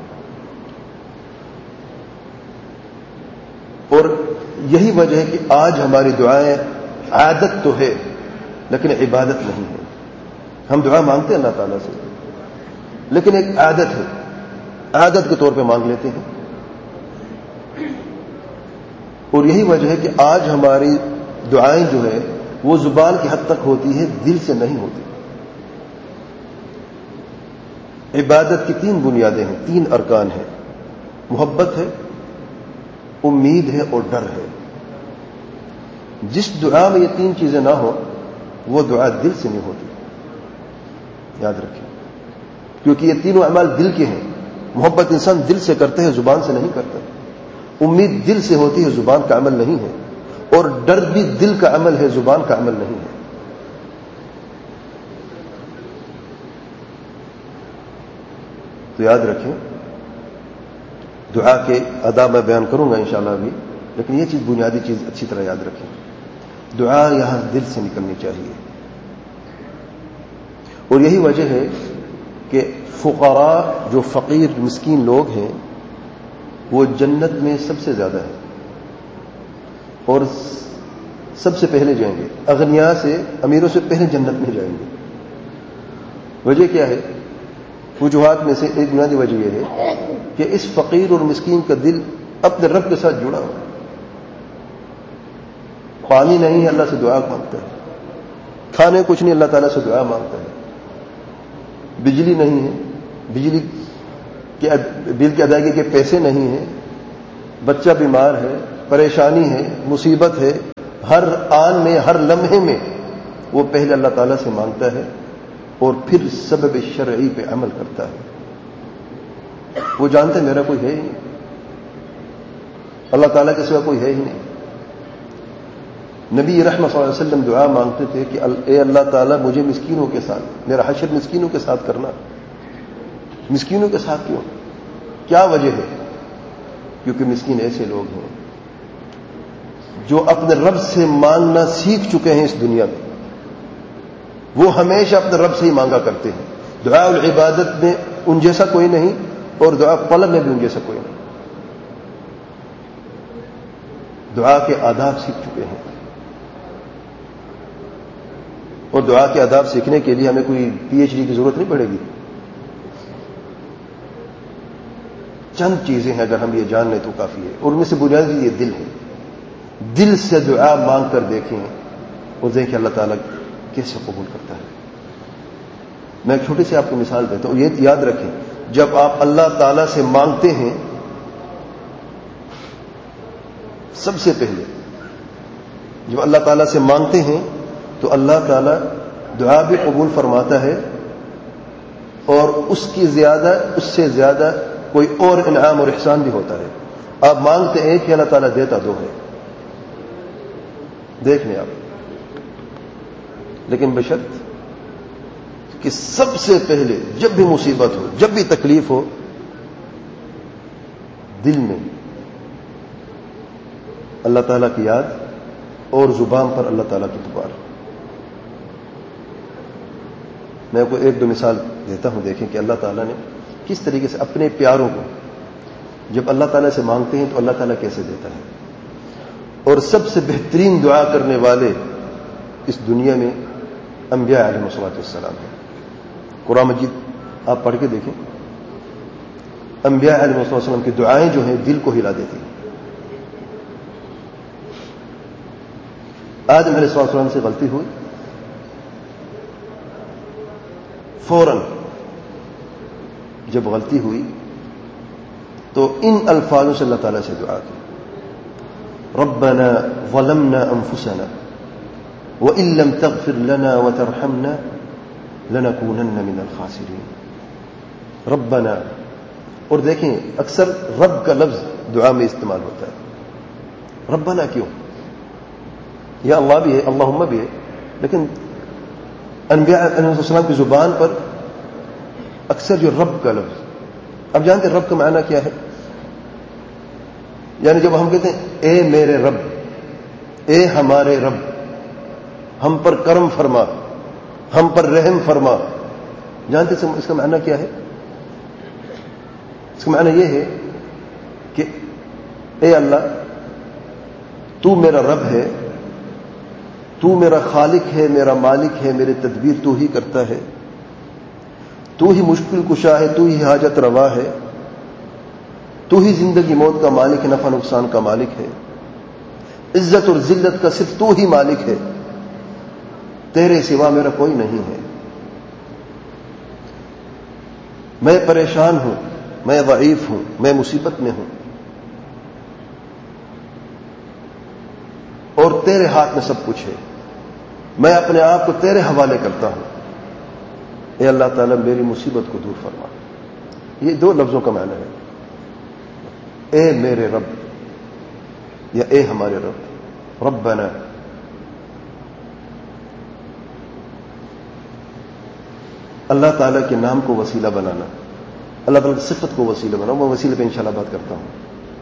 اور یہی وجہ ہے کہ آج ہماری دعائیں عادت تو ہے لیکن عبادت نہیں ہے. ہم دعا مانگتے ہیں اللہ تعالیٰ سے لیکن ایک عادت ہے، عادت کے طور پہ مانگ لیتے ہیں. اور یہی وجہ ہے کہ آج ہماری دعائیں جو ہے وہ زبان کی حد تک ہوتی ہے، دل سے نہیں ہوتی. عبادت کی 3 بنیادیں ہیں، 3 ارکان ہیں. محبت ہے، امید ہے اور ڈر ہے. جس دعا میں یہ 3 چیزیں نہ ہو وہ دعا دل سے نہیں ہوتی. یاد رکھیں، کیونکہ یہ تینوں اعمال دل کے ہیں. محبت انسان دل سے کرتے ہیں، زبان سے نہیں کرتا. امید دل سے ہوتی ہے، زبان کا عمل نہیں ہے. اور ڈر بھی دل کا عمل ہے، زبان کا عمل نہیں ہے. تو یاد رکھیں، دعا کے آداب میں بیان کروں گا انشاءاللہ ابھی، لیکن یہ چیز بنیادی چیز اچھی طرح یاد رکھیں. دعا یہاں دل سے نکلنی چاہیے. اور یہی وجہ ہے کہ فقراء جو فقیر مسکین لوگ ہیں وہ جنت میں سب سے زیادہ ہیں اور سب سے پہلے جائیں گے. اغنیاء سے، امیروں سے پہلے جنت میں جائیں گے. وجہ کیا ہے؟ وجوہات میں سے ایک بنیادی وجہ یہ ہے کہ اس فقیر اور مسکین کا دل اپنے رب کے ساتھ جڑا ہوا. پانی نہیں ہے، اللہ سے دعا مانگتا ہے. کھانے کچھ نہیں، اللہ تعالیٰ سے دعا مانگتا ہے. بجلی نہیں ہے، بجلی کے بل کی ادائیگی کے پیسے نہیں ہیں، بچہ بیمار ہے، پریشانی ہے، مصیبت ہے، ہر آن میں، ہر لمحے میں وہ پہلے اللہ تعالیٰ سے مانگتا ہے اور پھر سبب شرعی پہ عمل کرتا ہے۔ وہ جانتے میرا کوئی ہے ہی نہیں، اللہ تعالیٰ کے سوا کوئی ہے ہی نہیں۔ نبی رحمت صلی اللہ علیہ وسلم دعا مانگتے تھے کہ اے اللہ تعالیٰ مجھے مسکینوں کے ساتھ، میرا حشر مسکینوں کے ساتھ کرنا۔ مسکینوں کے ساتھ کیوں؟ کیا وجہ ہے؟ کیونکہ مسکین ایسے لوگ ہیں جو اپنے رب سے مانگنا سیکھ چکے ہیں اس دنیا میں، وہ ہمیشہ اپنے رب سے ہی مانگا کرتے ہیں۔ دعا العبادت میں ان جیسا کوئی نہیں اور دعا طلب میں بھی ان جیسا کوئی نہیں۔ دعا کے آداب سیکھ چکے ہیں، اور دعا کے آداب سیکھنے کے لیے ہمیں کوئی پی ایچ ڈی کی ضرورت نہیں پڑے گی۔ چند چیزیں ہیں اگر ہم یہ جان لیں تو کافی ہے، اور ان میں سے بنیادی یہ دل ہے۔ دل سے دعا مانگ کر دیکھیں اور دیکھیں اللہ تعالیٰ کیسے قبول کرتا ہے۔ میں ایک چھوٹی سی آپ کو مثال دیتا ہوں، یہ یاد رکھیں، جب آپ اللہ تعالیٰ سے مانگتے ہیں سب سے پہلے جب اللہ تعالیٰ سے مانگتے ہیں تو اللہ تعالیٰ دعا بھی قبول فرماتا ہے، اور اس سے زیادہ کوئی اور انعام اور احسان بھی ہوتا ہے۔ آپ مانگتے ہیں کہ اللہ تعالیٰ دیتا دو ہے، دیکھ لیں آپ، لیکن بشرط کہ سب سے پہلے جب بھی مصیبت ہو، جب بھی تکلیف ہو، دل میں اللہ تعالیٰ کی یاد اور زبان پر اللہ تعالیٰ کی پکار۔ میں آپ کو ایک دو مثال دیتا ہوں، دیکھیں کہ اللہ تعالیٰ نے کس طریقے سے اپنے پیاروں کو جب اللہ تعالیٰ سے مانگتے ہیں تو اللہ تعالیٰ کیسے دیتا ہے۔ اور سب سے بہترین دعا کرنے والے اس دنیا میں انبیاء علیہ السلام ہیں۔ قرآن مجید آپ پڑھ کے دیکھیں، انبیاء علیہ السلام کی دعائیں جو ہیں دل کو ہلا دیتی ہیں۔ آدم علیہ السلام سے غلطی ہوئی، فوراً جب غلطی ہوئی تو ان الفاظوں سے اللہ تعالیٰ سے دعا کی، ربنا ظلمنا انفسنا وان لم تغفر لنا وترحمنا لنكونن من الخاسرین۔ ربنا، اور دیکھیں اکثر رب کا لفظ دعا میں استعمال ہوتا ہے۔ ربنا کیوں؟ یا اللہ بھی ہے، اللہم بھی ہے، لیکن انبیاء علیہ السلام کی زبان پر اکثر جو رب کا لفظ، اب جانتے ہیں رب کا معنی کیا ہے؟ یعنی جب ہم کہتے ہیں اے میرے رب، اے ہمارے رب، ہم پر کرم فرما، ہم پر رحم فرما، جانتے ہیں اس کا معنی کیا ہے؟ اس کا معنی یہ ہے کہ اے اللہ، تو میرا رب ہے، تو میرا خالق ہے، میرا مالک ہے، میرے تدبیر تو ہی کرتا ہے، تو ہی مشکل کشا ہے، تو ہی حاجت روا ہے، تو ہی زندگی موت کا مالک ہے، نفع نقصان کا مالک ہے، عزت اور ذلت کا صرف تو ہی مالک ہے، تیرے سوا میرا کوئی نہیں ہے، میں پریشان ہوں، میں ضعیف ہوں، میں مصیبت میں ہوں، اور تیرے ہاتھ میں سب کچھ ہے، میں اپنے آپ کو تیرے حوالے کرتا ہوں، اے اللہ تعالیٰ میری مصیبت کو دور فرما۔ یہ دو لفظوں کا معنی ہے، اے میرے رب یا اے ہمارے رب۔ ربنا، اللہ تعالیٰ کے نام کو وسیلہ بنانا، اللہ تعالیٰ کی صفت کو وسیلہ بنانا، میں وسیلے پہ انشاءاللہ بات کرتا ہوں۔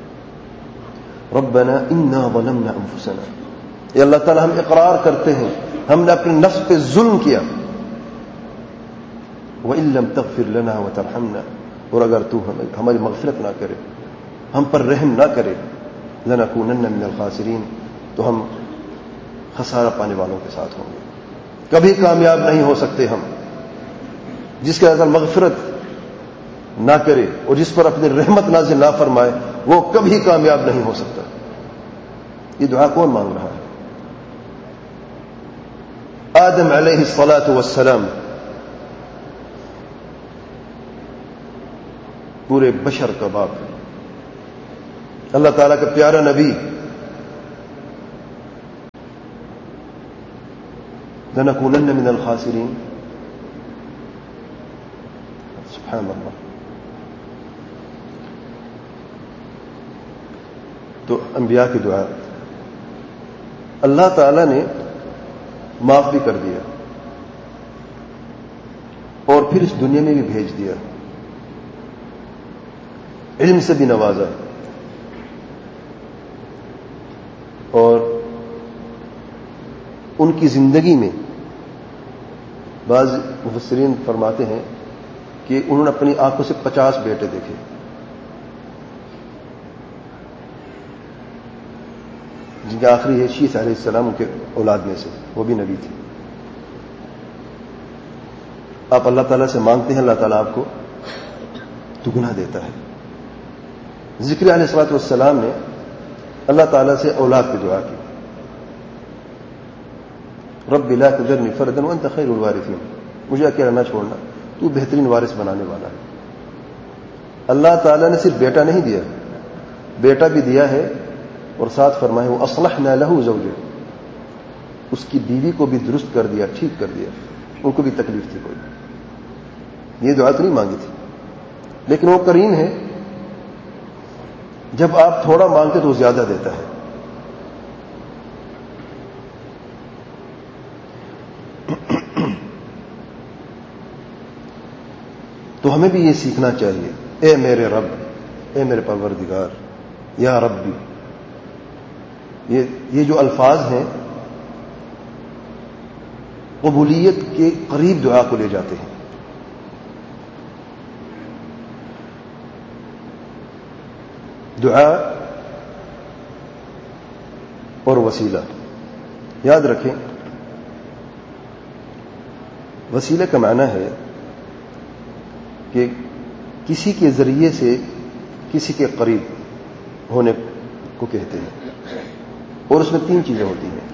ربنا انا ظلمنا انفسنا، یہ اللہ تعالیٰ ہم اقرار کرتے ہیں ہم نے اپنے نفس پہ ظلم کیا، وَإِن لَّمْ تَغْفِرْ لَنَا وَتَرْحَمْنَا، اور اگر تو ہماری مغفرت نہ کرے، ہم پر رحم نہ کرے، لَنَكُونَنَّ مِنَ الْخَاسِرِينَ، تو ہم خسارہ پانے والوں کے ساتھ ہوں گے، کبھی کامیاب نہیں ہو سکتے ہم۔ جس کے اگر مغفرت نہ کرے اور جس پر اپنی رحمت نازل نہ فرمائے، وہ کبھی کامیاب نہیں ہو سکتا۔ یہ دعا کون مانگ رہا ہے؟ آدم علیہ الصلاۃ والسلام، پورے بشر کا باپ، اللہ تعالیٰ کا پیارا نبی لنکونن من الخاسرین. سبحان اللہ. تو انبیاء کی دعا اللہ تعالیٰ نے معاف بھی کر دیا اور پھر اس دنیا میں بھی بھیج دیا، علم سے بھی نوازا، اور ان کی زندگی میں بعض مفسرین فرماتے ہیں کہ انہوں نے اپنی آنکھوں سے 50 بیٹے دیکھے. جن کے آخری ہے شیث علیہ السلام، ان کے اولاد میں سے، وہ بھی نبی تھی. آپ اللہ تعالیٰ سے مانگتے ہیں، اللہ تعالیٰ آپ کو دگنا دیتا ہے. ذکر علیہ الصلوۃ والسلام نے اللہ تعالیٰ سے اولاد کی دعا کی، رب لا تذرنی فردا وانت خیر الوارثین، مجھے اکیلا نہ چھوڑنا، تو بہترین وارث بنانے والا ہے. اللہ تعالیٰ نے صرف بیٹا نہیں دیا، بیٹا بھی دیا ہے، اور ساتھ فرمائے وہ اصلحنا له زوجہ، اس کی بیوی کو بھی درست کر دیا، ٹھیک کر دیا. ان کو بھی تکلیف تھی کوئی، یہ دعا تو نہیں مانگی تھی، لیکن وہ کریم ہے، جب آپ تھوڑا مانگتے تو وہ زیادہ دیتا ہے. تو ہمیں بھی یہ سیکھنا چاہیے، اے میرے رب، اے میرے پروردگار، یا ربی. یہ جو الفاظ ہیں قبولیت کے قریب دعا کو لے جاتے ہیں. دعا اور وسیلہ یاد رکھیں. وسیلہ کا معنی ہے کہ کسی کے ذریعے سے کسی کے قریب ہونے کو کہتے ہیں، اور اس میں 3 چیزیں ہوتی ہیں،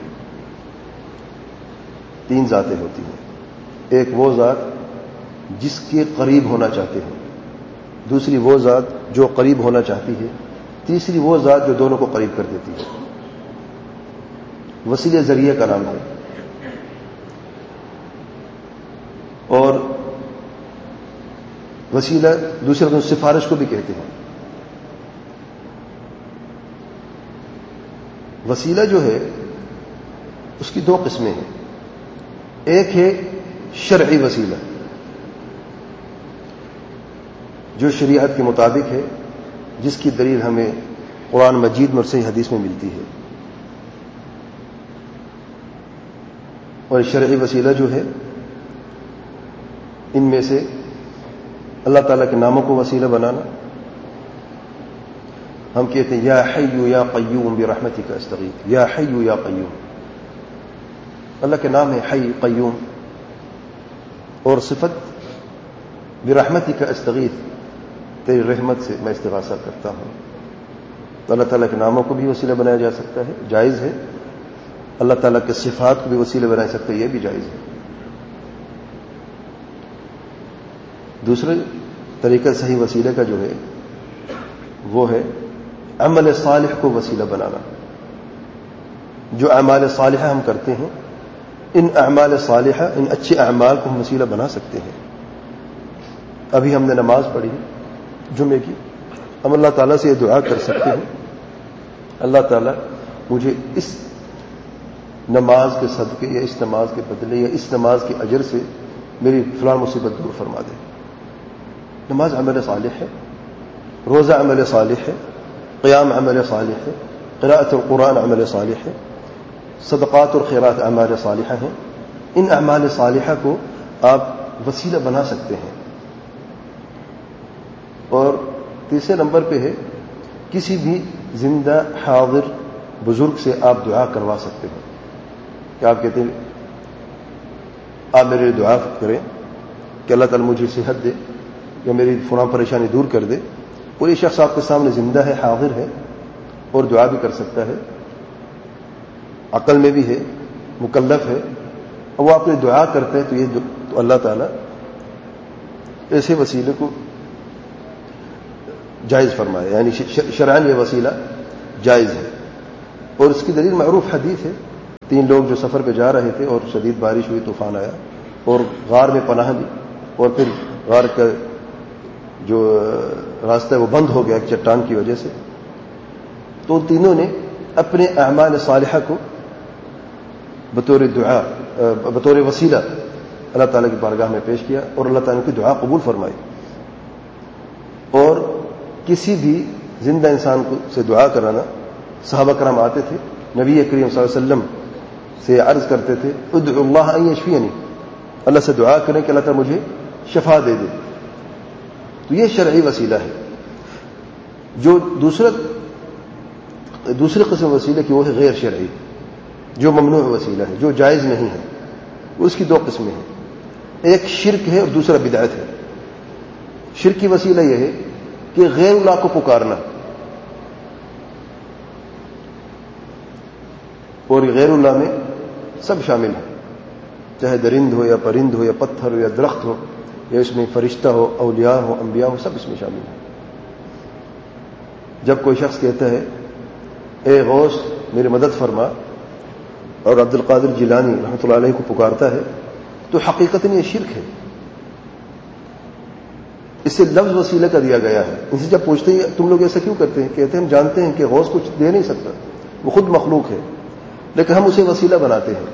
3 ذاتیں ہوتی ہیں. ایک وہ ذات جس کے قریب ہونا چاہتے ہیں، دوسری وہ ذات جو قریب ہونا چاہتی ہے، تیسری وہ ذات جو دونوں کو قریب کر دیتی ہے. وسیلہ ذریعہ کا نام ہے. اور وسیلہ دوسرے لفظ سفارش کو بھی کہتے ہیں. وسیلہ جو ہے اس کی 2 قسمیں ہیں. ایک ہے شرعی وسیلہ، جو شریعت کے مطابق ہے، جس کی دلیل ہمیں قرآن مجید میں اور صحیح حدیث میں ملتی ہے. اور شرعی وسیلہ جو ہے، ان میں سے اللہ تعالیٰ کے ناموں کو وسیلہ بنانا. ہم کہتے ہیں یا حی یا قیوم برحمتک استغیث، یا حی یا قیوم. اللہ کے نام ہے حی، قیوم، اور صفت برحمتک استغیث، تیری رحمت سے میں استغاثہ کرتا ہوں. تو اللہ تعالیٰ کے ناموں کو بھی وسیلہ بنایا جا سکتا ہے، جائز ہے. اللہ تعالیٰ کے صفات کو بھی وسیلہ بنا سکتے ہیں، یہ بھی جائز ہے. دوسرے طریقہ صحیح وسیلے کا جو ہے وہ ہے عمل صالح کو وسیلہ بنانا. جو اعمال صالحہ ہم کرتے ہیں، ان اعمال صالحہ، ان اچھے اعمال کو ہم وسیلہ بنا سکتے ہیں. ابھی ہم نے نماز پڑھی جمعے کی، ہم اللہ تعالیٰ سے یہ دعا کر سکتے ہیں، اللہ تعالیٰ مجھے اس نماز کے صدقے یا اس نماز کے بدلے یا اس نماز کے اجر سے میری فلاں مصیبت دور فرما دے. نماز عمل صالح ہے، روزہ عمل صالح ہے، قیام عمل صالح ہے، قراءت القرآن عمل صالح ہے، صدقات اور خیرات اعمال صالحہ ہیں. ان اعمال صالحہ کو آپ وسیلہ بنا سکتے ہیں. اور تیسرے نمبر پہ ہے کسی بھی زندہ حاضر بزرگ سے آپ دعا کروا سکتے ہیں. کہ آپ کہتے ہیں آپ میرے دعا کریں کہ اللہ تعالیٰ مجھے صحت دے یا میری فلاں پریشانی دور کر دے. اور یہ شخص آپ کے سامنے زندہ ہے، حاضر ہے، اور دعا بھی کر سکتا ہے، عقل میں بھی ہے، مکلف ہے، اور وہ آپ نے دعا کرتے ہیں تو یہ تو اللہ تعالیٰ ایسے وسیلے کو جائز فرمائے. یعنی شرعاً یہ وسیلہ جائز ہے. اور اس کی دلیل معروف حدیث ہے. 3 لوگ جو سفر پہ جا رہے تھے اور شدید بارش ہوئی, طوفان آیا اور غار میں پناہ لی, اور پھر غار کا جو راستہ ہے وہ بند ہو گیا ایک چٹان کی وجہ سے. تو ان تینوں نے اپنے اعمال صالحہ کو بطور دعا, بطور وسیلہ اللہ تعالیٰ کی بارگاہ میں پیش کیا, اور اللہ تعالیٰ کی دعا قبول فرمائی. اور کسی بھی زندہ انسان کو سے دعا کرانا, صحابہ کرام آتے تھے نبی کریم صلی اللہ علیہ وسلم سے عرض کرتے تھے ادعو اللہ ان یشفینی, اللہ سے دعا کریں کہ اللہ تعالیٰ مجھے شفا دے دے. تو یہ شرعی وسیلہ ہے. جو دوسرے قسم وسیلے کی وہ ہے غیر شرعی, جو ممنوع وسیلہ ہے, جو جائز نہیں ہے. اس کی 2 قسمیں ہیں, ایک شرک ہے اور دوسرا بدعت ہے. شرک کی وسیلہ یہ ہے کہ غیر اللہ کو پکارنا, اور غیر اللہ میں سب شامل ہے, چاہے درند ہو یا پرند ہو یا پتھر ہو یا درخت ہو یا اس میں فرشتہ ہو, اولیاء ہو, انبیاء ہو, سب اس میں شامل ہے. جب کوئی شخص کہتا ہے اے غوث میری مدد فرما, اور عبد القادر جیلانی رحمۃ اللہ علیہ کو پکارتا ہے, تو حقیقتاً یہ شرک ہے. اسے لفظ وسیلہ کا دیا گیا ہے. ان سے جب پوچھتے ہیں تم لوگ ایسا کیوں کرتے ہیں, کہتے ہیں ہم جانتے ہیں کہ غوث کچھ دے نہیں سکتا, وہ خود مخلوق ہے, لیکن ہم اسے وسیلہ بناتے ہیں.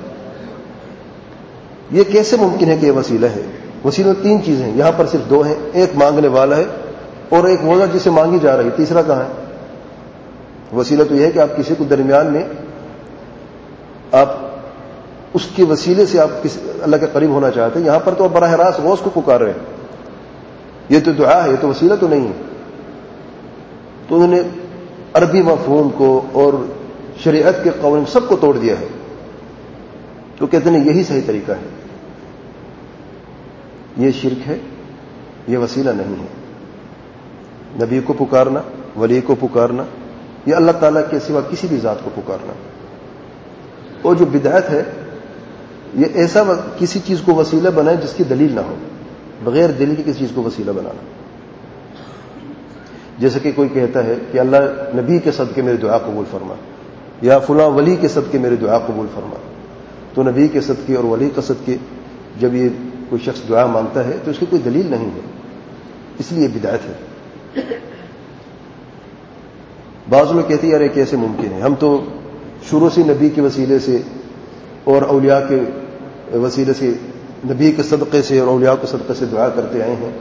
یہ کیسے ممکن ہے کہ یہ وسیلہ ہے؟ وسیلہ 3 چیزیں ہیں, یہاں پر صرف 2 ہیں. ایک مانگنے والا ہے اور ایک وہ جسے مانگی جا رہی, تیسرا کہاں ہے؟ وسیلہ تو یہ ہے کہ آپ کسی کو درمیان میں آپ اس کے وسیلے سے آپ اللہ کے قریب ہونا چاہتے ہیں. یہاں پر تو آپ براہ راست غوث کو پکار رہے ہیں. یہ تو دعا ہے, یہ تو وسیلہ تو نہیں ہے. تو انہوں نے عربی مفہوم کو اور شریعت کے قوانین سب کو توڑ دیا ہے. تو کہتے ہیں یہی صحیح طریقہ ہے. یہ شرک ہے, یہ وسیلہ نہیں ہے. نبی کو پکارنا, ولی کو پکارنا, یہ اللہ تعالیٰ کے سوا کسی بھی ذات کو پکارنا. اور جو بدعت ہے یہ ایسا کسی چیز کو وسیلہ بنائے جس کی دلیل نہ ہو, بغیر دلیل کی کسی چیز کو وسیلہ بنانا. جیسے کہ کوئی کہتا ہے کہ اللہ نبی کے صدقے میری دعا قبول فرما, یا فلاں ولی کے صدقے میری دعا قبول فرما. تو نبی کے صدقے اور ولی کے صدقے جب یہ کوئی شخص دعا مانگتا ہے تو اس کی کوئی دلیل نہیں ہے, اس لیے بدعت ہے. بعض لوگ کہتے ہیں یار یہ کیسے ممکن ہے, ہم تو شروع سے نبی کے وسیلے سے اور اولیاء کے وسیلے سے, نبی کے صدقے سے اور اولیاء کے صدقے سے دعا کرتے آئے ہیں,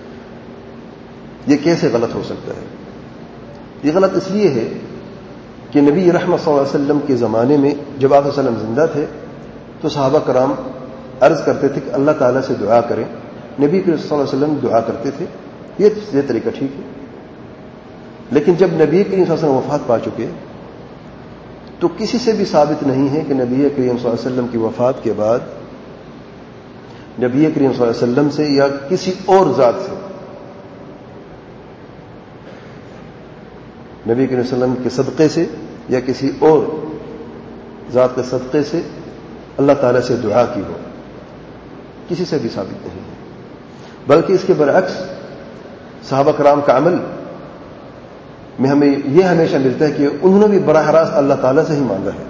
یہ کیسے غلط ہو سکتا ہے؟ یہ غلط اس لیے ہے کہ نبی رحمت صلی اللہ علیہ وسلم کے زمانے میں جب آپ صلی اللہ علیہ وسلم زندہ تھے تو صحابہ کرام عرض کرتے تھے کہ اللہ تعالیٰ سے دعا کریں. نبی صلی اللہ علیہ وسلم دعا کرتے تھے, یہ طریقہ ٹھیک ہے. لیکن جب نبی کریم صلی اللہ علیہ وسلم وفات پا چکے تو کسی سے بھی ثابت نہیں ہے کہ نبی کریم صلی اللہ علیہ وسلم کی وفات کے بعد نبی کریم صلی اللہ علیہ وسلم سے یا کسی اور ذات سے, نبی کریم صلی اللہ علیہ وسلم کے صدقے سے یا کسی اور ذات کے صدقے سے اللہ تعالیٰ سے دعا کی ہو. کسی سے بھی ثابت نہیں ہے. بلکہ اس کے برعکس صحابہ کرام کا عمل میں ہمیں یہ ہمیشہ ملتا ہے کہ انہوں نے بھی براہ راست اللہ تعالیٰ سے ہی مانگا ہے.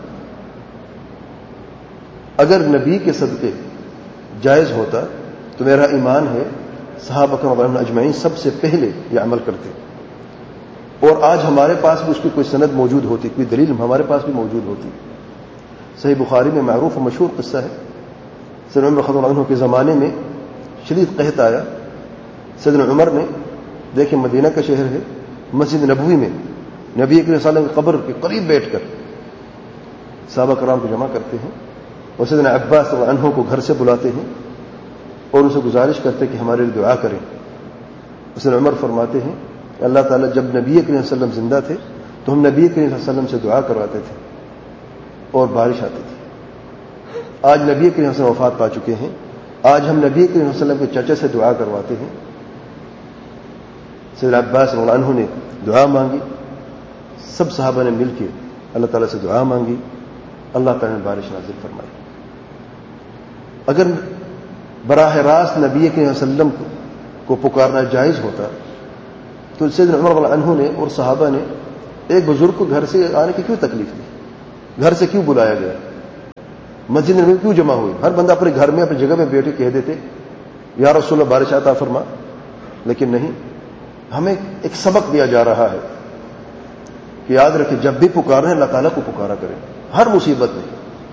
اگر نبی کے صدقے جائز ہوتا تو میرا ایمان ہے صحابہ کرام اجمعین سب سے پہلے یہ عمل کرتے, اور آج ہمارے پاس بھی اس کی کوئی سند موجود ہوتی, کوئی دلیل ہمارے پاس بھی موجود ہوتی. صحیح بخاری میں معروف و مشہور قصہ ہے. سیدنا عمر رضی اللہ عنہ کے زمانے میں شدید قحط آیا. سیدنا عمر نے دیکھیں مدینہ کا شہر ہے, مسجد نبوی میں نبی کریم صلی اللہ علیہ وسلم کی قبر کے قریب بیٹھ کر صحابہ کرام کو جمع کرتے ہیں, اور سیدنا عباس رضی اللہ عنہ کو گھر سے بلاتے ہیں اور ان سے گزارش کرتے کہ ہمارے لیے دعا کریں. سیدنا عمر فرماتے ہیں کہ اللہ تعالیٰ جب نبی کریم صلی اللہ علیہ وسلم زندہ تھے تو ہم نبی کریم صلی اللہ علیہ وسلم سے دعا کرواتے تھے اور بارش آتی تھی. آج نبی کریم صلی اللہ علیہ وسلم وفات پا چکے ہیں, آج ہم نبی کریم صلی اللہ علیہ وسلم کے چچا سے دعا کرواتے ہیں. سیدنا عباس رضی اللہ عنہ نے دعا مانگی, سب صحابہ نے مل کے اللہ تعالیٰ سے دعا مانگی, اللہ تعالیٰ نے بارش نازل فرمائی. اگر براہ راست نبی کریم صلی اللہ علیہ وسلم کو پکارنا جائز ہوتا تو سیدنا عمر رضی اللہ عنہ نے اور صحابہ نے ایک بزرگ کو گھر سے آنے کی کیوں تکلیف دی؟ گھر سے کیوں بلایا گیا؟ مسجد میں کیوں جمع ہوئی؟ ہر بندہ اپنے گھر میں اپنی جگہ میں بیٹھ کے کہہ دیتے یا رسول اللہ بارش عطا فرما، لیکن نہیں، ہمیں ایک سبق دیا جا رہا ہے کہ یاد رکھیں جب بھی پکاریں اللہ تعالیٰ کو پکارا کریں ہر مصیبت میں.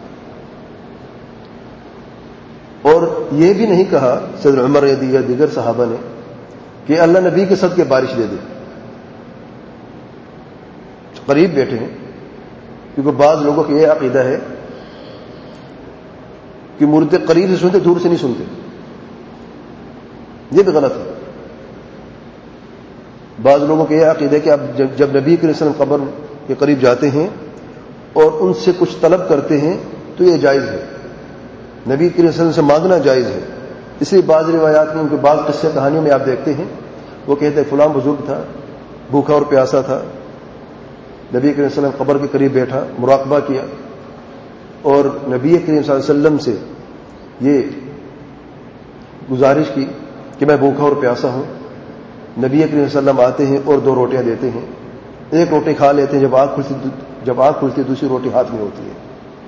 اور یہ بھی نہیں کہا سیدنا عمر یا دیگر صحابہ نے کہ اللہ نبی کے صدقے بارش دے دے. قریب بیٹھے ہیں، کیونکہ بعض لوگوں کا یہ عقیدہ ہے کہ مردے قریب سے سنتے دور سے نہیں سنتے، یہ بھی غلط ہے. بعض لوگوں کا یہ عقیدہ ہے کہ آپ جب نبی کریم صلی اللہ علیہ وسلم قبر کے قریب جاتے ہیں اور ان سے کچھ طلب کرتے ہیں تو یہ جائز ہے، نبی کریم صلی اللہ علیہ وسلم سے مانگنا جائز ہے. اس لیے بعض روایات میں ان کے بعض قصے کہانیوں میں آپ دیکھتے ہیں وہ کہتے ہیں فلاں بزرگ تھا، بھوکا اور پیاسا تھا، نبی کریم صلی اللہ علیہ وسلم قبر کے قریب بیٹھا، مراقبہ کیا اور نبی کریم صلی اللہ علیہ وسلم سے یہ گزارش کی کہ میں بھوکا اور پیاسا ہوں. نبی کریم صلی اللہ علیہ وسلم آتے ہیں اور 2 روٹیاں دیتے ہیں، ایک روٹی کھا لیتے ہیں، جب آنکھ کھلتی دوسری روٹی ہاتھ میں ہوتی ہے.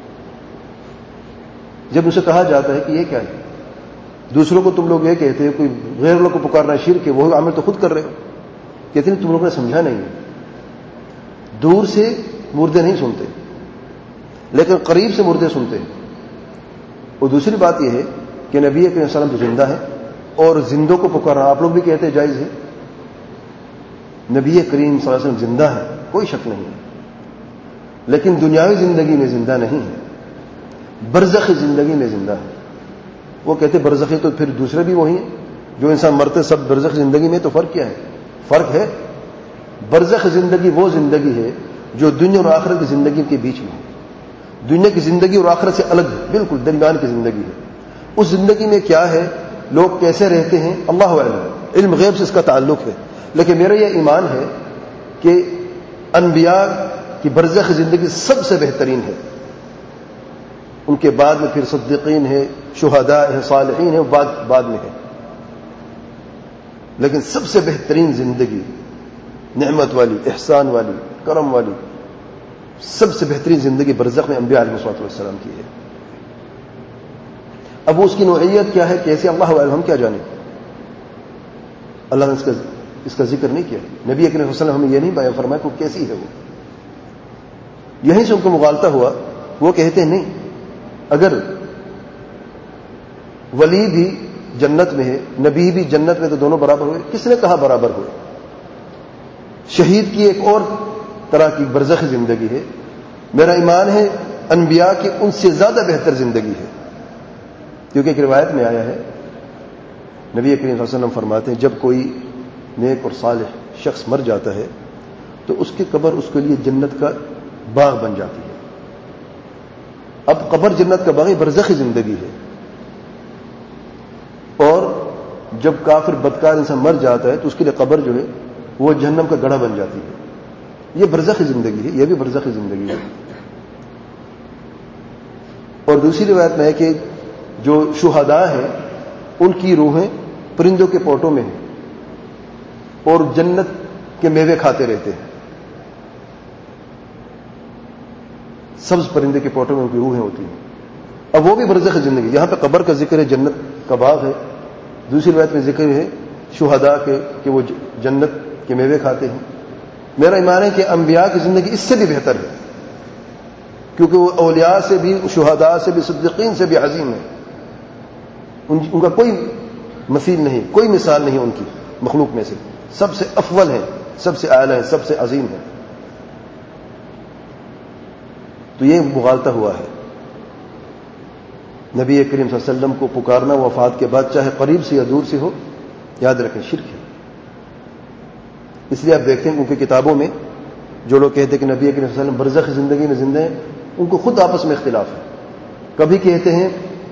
جب اسے کہا جاتا ہے کہ یہ کیا ہے؟ دوسروں کو تم لوگ یہ کہتے ہیں کوئی غیر لوگ کو پکارنا شرک ہے، وہ عمل تو خود کر رہے ہو. کہتے ہیں تم لوگوں نے سمجھا نہیں ہے، دور سے مردے نہیں سنتے لیکن قریب سے مردے سنتے ہیں. اور دوسری بات یہ ہے کہ نبی کریم صلی اللہ علیہ وسلم زندہ ہے اور زندوں کو پکارنا آپ لوگ بھی کہتے ہیں جائز ہے. نبی کریم صلی اللہ علیہ وسلم زندہ ہے، کوئی شک نہیں ہے، لیکن دنیاوی زندگی میں زندہ نہیں ہے، برزخی زندگی میں زندہ ہے. وہ کہتے برزخی تو پھر دوسرے بھی وہی ہیں جو انسان مرتے سب برزخ زندگی میں. تو فرق کیا ہے؟ فرق ہے برزخ زندگی وہ زندگی ہے جو دنیا اور آخرت کی زندگی کے بیچ میں ہے. دنیا کی زندگی اور آخرت سے الگ ہے، بالکل درمیان کی زندگی ہے. اس زندگی میں کیا ہے، لوگ کیسے رہتے ہیں، اللہ اعلم، علم غیب سے اس کا تعلق ہے. لیکن میرا یہ ایمان ہے کہ انبیاء کی برزخ زندگی سب سے بہترین ہے. ان کے بعد میں پھر صدیقین ہے، شہداء ہے، صالحین ہے، بعد میں ہے. لیکن سب سے بہترین زندگی، نعمت والی، احسان والی، کرم والی، سب سے بہترین زندگی برزخ میں انبیاء علیہ السلام کی ہے. اب اس کی نوعیت کیا ہے، کیسے، اللہ عالم، ہم کیا جانیں. اللہ نے اس کا ذکر نہیں کیا. نبی کریم صلی اللہ علیہ وسلم ہمیں یہ نہیں بیان فرمایا کہ کیسی ہے وہ. یہیں سے ان کو مغالطہ ہوا. وہ کہتے ہیں نہیں، اگر ولی بھی جنت میں ہے، نبی بھی جنت میں، تو دونوں برابر ہوئے. کس نے کہا برابر ہوئے؟ شہید کی ایک اور طرح کی برزخی زندگی ہے. میرا ایمان ہے انبیاء کی ان سے زیادہ بہتر زندگی ہے. کیونکہ ایک روایت میں آیا ہے نبی کریم صلی اللہ علیہ وسلم فرماتے ہیں جب کوئی نیک اور صالح شخص مر جاتا ہے تو اس کی قبر اس کے لیے جنت کا باغ بن جاتی ہے. اب قبر جنت کا باغ برزخی زندگی ہے. اور جب کافر بدکار انسان مر جاتا ہے تو اس کے لیے قبر جو ہے وہ جہنم کا گڑھا بن جاتی ہے. یہ برزخی زندگی ہے، یہ بھی برزخی زندگی ہے. اور دوسری روایت میں ہے کہ جو شہداء ہیں ان کی روحیں پرندوں کے پوٹوں میں ہیں اور جنت کے میوے کھاتے رہتے ہیں. سبز پرندے کے پوٹوں میں ان کی روحیں ہوتی ہیں. اب وہ بھی برزخ زندگی. یہاں پہ قبر کا ذکر ہے، جنت کا باغ ہے. دوسری روایت میں ذکر ہے شہداء کے کہ وہ جنت کے میوے کھاتے ہیں. میرا ایمان ہے کہ انبیاء کی زندگی اس سے بھی بہتر ہے، کیونکہ وہ اولیاء سے بھی، شہداء سے بھی، صدیقین سے بھی عظیم ہے. ان کا کوئی مثیل نہیں، کوئی مثال نہیں ان کی مخلوق میں سے. سب سے افضل ہے، سب سے اعلیٰ ہے، سب سے عظیم ہے. تو یہ مغالطہ ہوا ہے. نبی کریم صلی اللہ علیہ وسلم کو پکارنا وفات کے بعد چاہے قریب سے یا دور سے ہو، یاد رکھیں شرک ہے. اس لیے آپ دیکھتے ہیں ان کی کتابوں میں جو لوگ کہتے ہیں کہ نبی کریم صلی اللہ علیہ وسلم برزخ زندگی میں زندہ ہیں، ان کو خود آپس میں اختلاف ہے. کبھی کہتے ہیں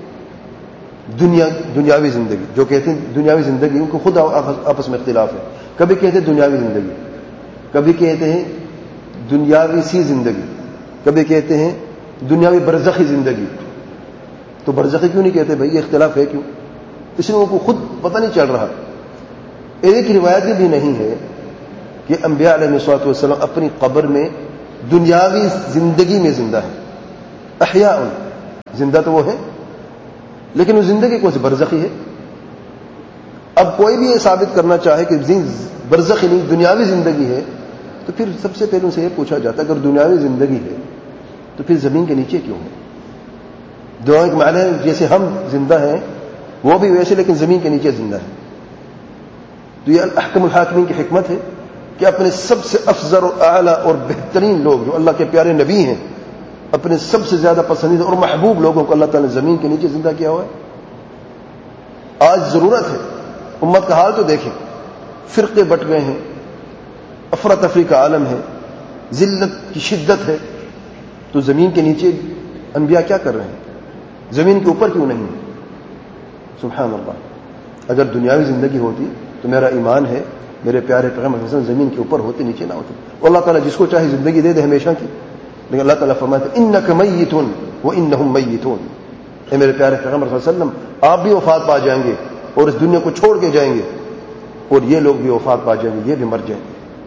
دنیاوی زندگی، جو کہتے ہیں دنیاوی زندگی، ان کو خود آپس میں اختلاف ہے. کبھی کہتے ہیں دنیاوی زندگی، کبھی کہتے ہیں دنیاوی سی زندگی، کبھی کہتے ہیں دنیاوی برزخی زندگی. تو برزخی کیوں نہیں کہتے بھائی؟ یہ اختلاف ہے کیوں؟ اس لیے ان کو خود پتہ نہیں چل رہا. ایک روایت بھی نہیں ہے کہ انبیاء علیہ الصلوۃ والسلام اپنی قبر میں دنیاوی زندگی میں زندہ ہیں. احیاء، زندہ تو وہ ہے لیکن وہ زندگی کون سی برزخی ہے. اب کوئی بھی یہ ثابت کرنا چاہے کہ برزخی نہیں دنیاوی زندگی ہے تو پھر سب سے پہلے سے یہ پوچھا جاتا ہے اگر دنیاوی زندگی ہے تو پھر زمین کے نیچے کیوں ہے؟ دعا کے معنی ہے جیسے ہم زندہ ہیں وہ بھی ویسے لیکن زمین کے نیچے زندہ ہے. تو یہ احکم الحاکمین کی حکمت ہے کہ اپنے سب سے افضل اور اعلیٰ اور بہترین لوگ جو اللہ کے پیارے نبی ہیں، اپنے سب سے زیادہ پسندیدہ اور محبوب لوگوں کو اللہ تعالیٰ نے زمین کے نیچے زندہ کیا ہوا ہے. آج ضرورت ہے، امت کا حال تو دیکھیں، فرقے بٹ گئے ہیں، افراتفری کا عالم ہے، ذلت کی شدت ہے، تو زمین کے نیچے انبیاء کیا کر رہے ہیں؟ زمین کے اوپر کیوں نہیں؟ سبحان اللہ. اگر دنیاوی زندگی ہوتی تو میرا ایمان ہے میرے پیارے پیغمبر صلی اللہ علیہ وسلم زمین کے اوپر ہوتے نیچے نہ ہوتے. اللہ تعالیٰ جس کو چاہے زندگی دے دے ہمیشہ کی، لیکن اللہ تعالیٰ فرماتے ہیں انک میت وانہم میتون. اے میرے پیارے پیغمبر صلی اللہ علیہ وسلم آپ بھی وفات پا جائیں گے اور اس دنیا کو چھوڑ کے جائیں گے اور یہ لوگ بھی وفات پا جائیں گے، یہ بھی مر جائیں گے.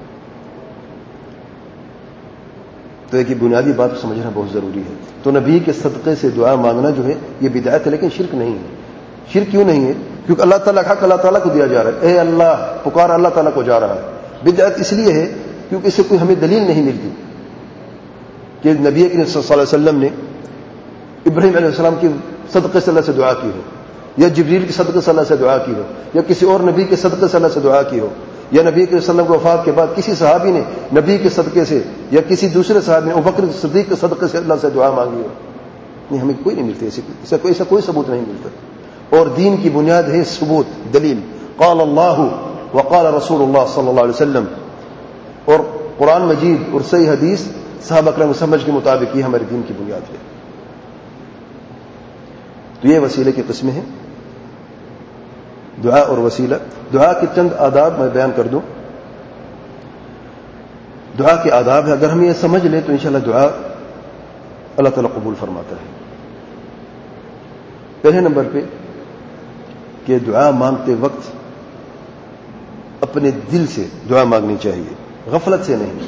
تو ایک بنیادی بات سمجھنا بہت ضروری ہے. تو نبی کے صدقے سے دعا مانگنا جو ہے یہ بدعت ہے لیکن شرک نہیں ہے. شرک کیوں نہیں ہے؟ کیونکہ اللہ تعالیٰ کا حق اللہ تعالیٰ کو دیا جا رہا ہے. اے اللہ پکار اللہ تعالیٰ کو جا رہا ہے. بدعت اس لیے ہے کیونکہ اس سے کوئی ہمیں دلیل نہیں ملتی کہ نبی کریم صلی اللہ علیہ وسلم نے ابراہیم علیہ السلام کی صدقے سے اللہ سے دعا کی ہو، یا جبریل کی صدقے سے اللہ سے دعا کی ہو، یا کسی اور نبی کے صدقے سے اللہ سے دعا کی ہو، یا نبی کے وسلم کی وفات کے بعد کسی صحابی نے نبی کے صدقے سے یا کسی دوسرے صحابی نے ابوبکر صدیق کے صدقے سے اللہ سے دعا مانگی ہو. نہیں، ہمیں کوئی نہیں ملتی، ایسا کوئی ثبوت نہیں ملتا. اور دین کی بنیاد ہے ثبوت، دلیل. قال اللہ وقال رسول اللہ صلی اللہ علیہ وسلم، اور قرآن مجید اور صحیح حدیث صحابہ کرام سمجھ کے مطابق یہ ہمارے دین کی بنیاد ہے. تو یہ وسیلے کی قسمیں ہیں، دعا اور وسیلہ. دعا کے چند آداب میں بیان کر دوں. دعا کے آداب ہے، اگر ہم یہ سمجھ لیں تو انشاءاللہ دعا اللہ تعالیٰ قبول فرماتا ہے. پہلے نمبر پہ کہ دعا مانگتے وقت اپنے دل سے دعا مانگنی چاہیے، غفلت سے نہیں.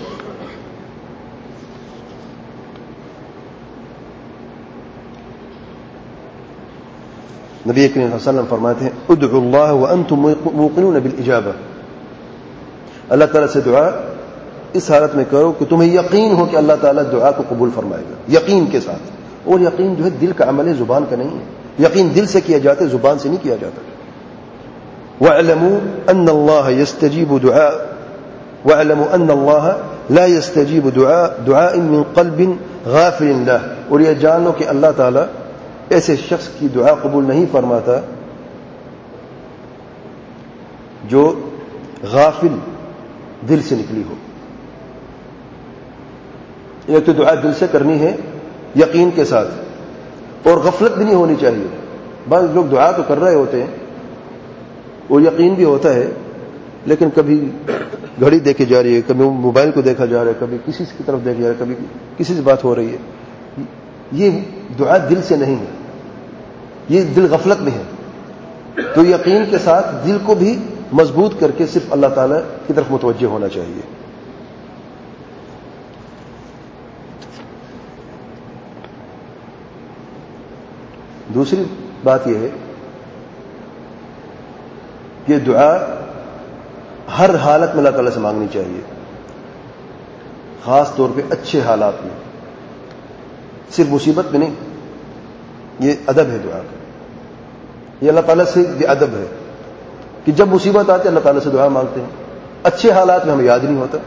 نبی کریم صلی اللہ علیہ وسلم فرماتے ہیں ادعوا اللہ وانتم موقنون بالاجابہ. اللہ تعالیٰ سے دعا اس حالت میں کرو کہ تمہیں یقین ہو کہ اللہ تعالیٰ دعا کو قبول فرمائے گا، یقین کے ساتھ. اور یقین جو ہے دل کا عمل ہے، زبان کا نہیں ہے. یقین دل سے کیا جاتا ہے، زبان سے نہیں کیا جاتا. وَاعْلَمُوا أَنَّ اللَّهَ يَسْتَجِيبُ دُعَاءَ وَاعْلَمُوا أَنَّ اللَّهَ لَا يَسْتَجِيبُ دُعَاءٍ مِّن قَلْبٍ غَافِلٍ لَهُ. اور یہ جانو کہ اللہ تعالیٰ ایسے شخص کی دعا قبول نہیں فرماتا جو غافل دل سے نکلی ہو. یہ تو دعا دل سے کرنی ہے یقین کے ساتھ، اور غفلت بھی نہیں ہونی چاہیے. بعض لوگ دعا تو کر رہے ہوتے ہیں، وہ یقین بھی ہوتا ہے لیکن کبھی گھڑی دیکھی جا رہی ہے، کبھی موبائل کو دیکھا جا رہا ہے، کبھی کسی کی طرف دیکھا جا رہا ہے، کبھی کسی سے بات ہو رہی ہے. یہ دعا دل سے نہیں ہے، یہ دل غفلت میں ہے. تو یقین کے ساتھ دل کو بھی مضبوط کر کے صرف اللہ تعالیٰ کی طرف متوجہ ہونا چاہیے. دوسری بات یہ ہے کہ دعا ہر حالت میں اللہ تعالیٰ سے مانگنی چاہیے، خاص طور پہ اچھے حالات میں، صرف مصیبت میں نہیں. یہ ادب ہے دعا کا، یہ اللہ تعالیٰ سے یہ ادب ہے کہ جب مصیبت آتی ہے اللہ تعالیٰ سے دعا مانگتے ہیں. اچھے حالات میں ہمیں یاد نہیں ہوتا.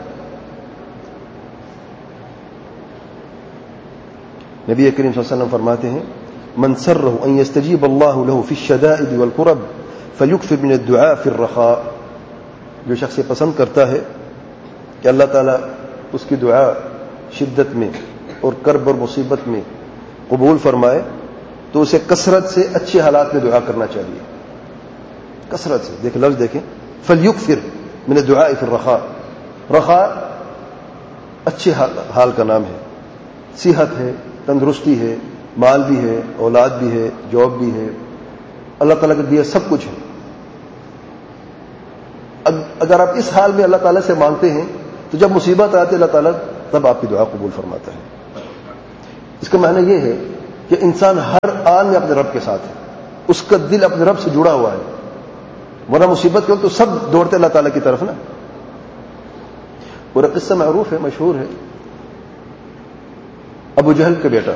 نبی کریم صلی اللہ علیہ وسلم فرماتے ہیں من سرہ ان یستجیب اللہ له فی الشدائد والکرب فلیکثر من الدعاء فی الرخاء. جو شخص یہ پسند کرتا ہے کہ اللہ تعالیٰ اس کی دعا شدت میں اور کرب اور مصیبت میں قبول فرمائے تو اسے کثرت سے اچھے حالات میں دعا کرنا چاہیے. کثرت سے دیکھ لفظ دیکھیں، فلیکثر من الدعاء فی الرخاء. رخاء اچھے حال کا نام ہے، صحت ہے، تندرستی ہے، مال بھی ہے، اولاد بھی ہے، جاب بھی ہے، اللہ تعالیٰ کا دیا سب کچھ ہے. اب اگر آپ اس حال میں اللہ تعالیٰ سے مانگتے ہیں تو جب مصیبت آتی ہے اللہ تعالیٰ تب آپ کی دعا قبول فرماتا ہے. اس کا معنی یہ ہے کہ انسان ہر آن میں اپنے رب کے ساتھ ہے, اس کا دل اپنے رب سے جڑا ہوا ہے, ورنہ مصیبت کے وقت تو سب دوڑتے اللہ تعالیٰ کی طرف نا. پورا قصہ معروف ہے, مشہور ہے. ابو جہل کا بیٹا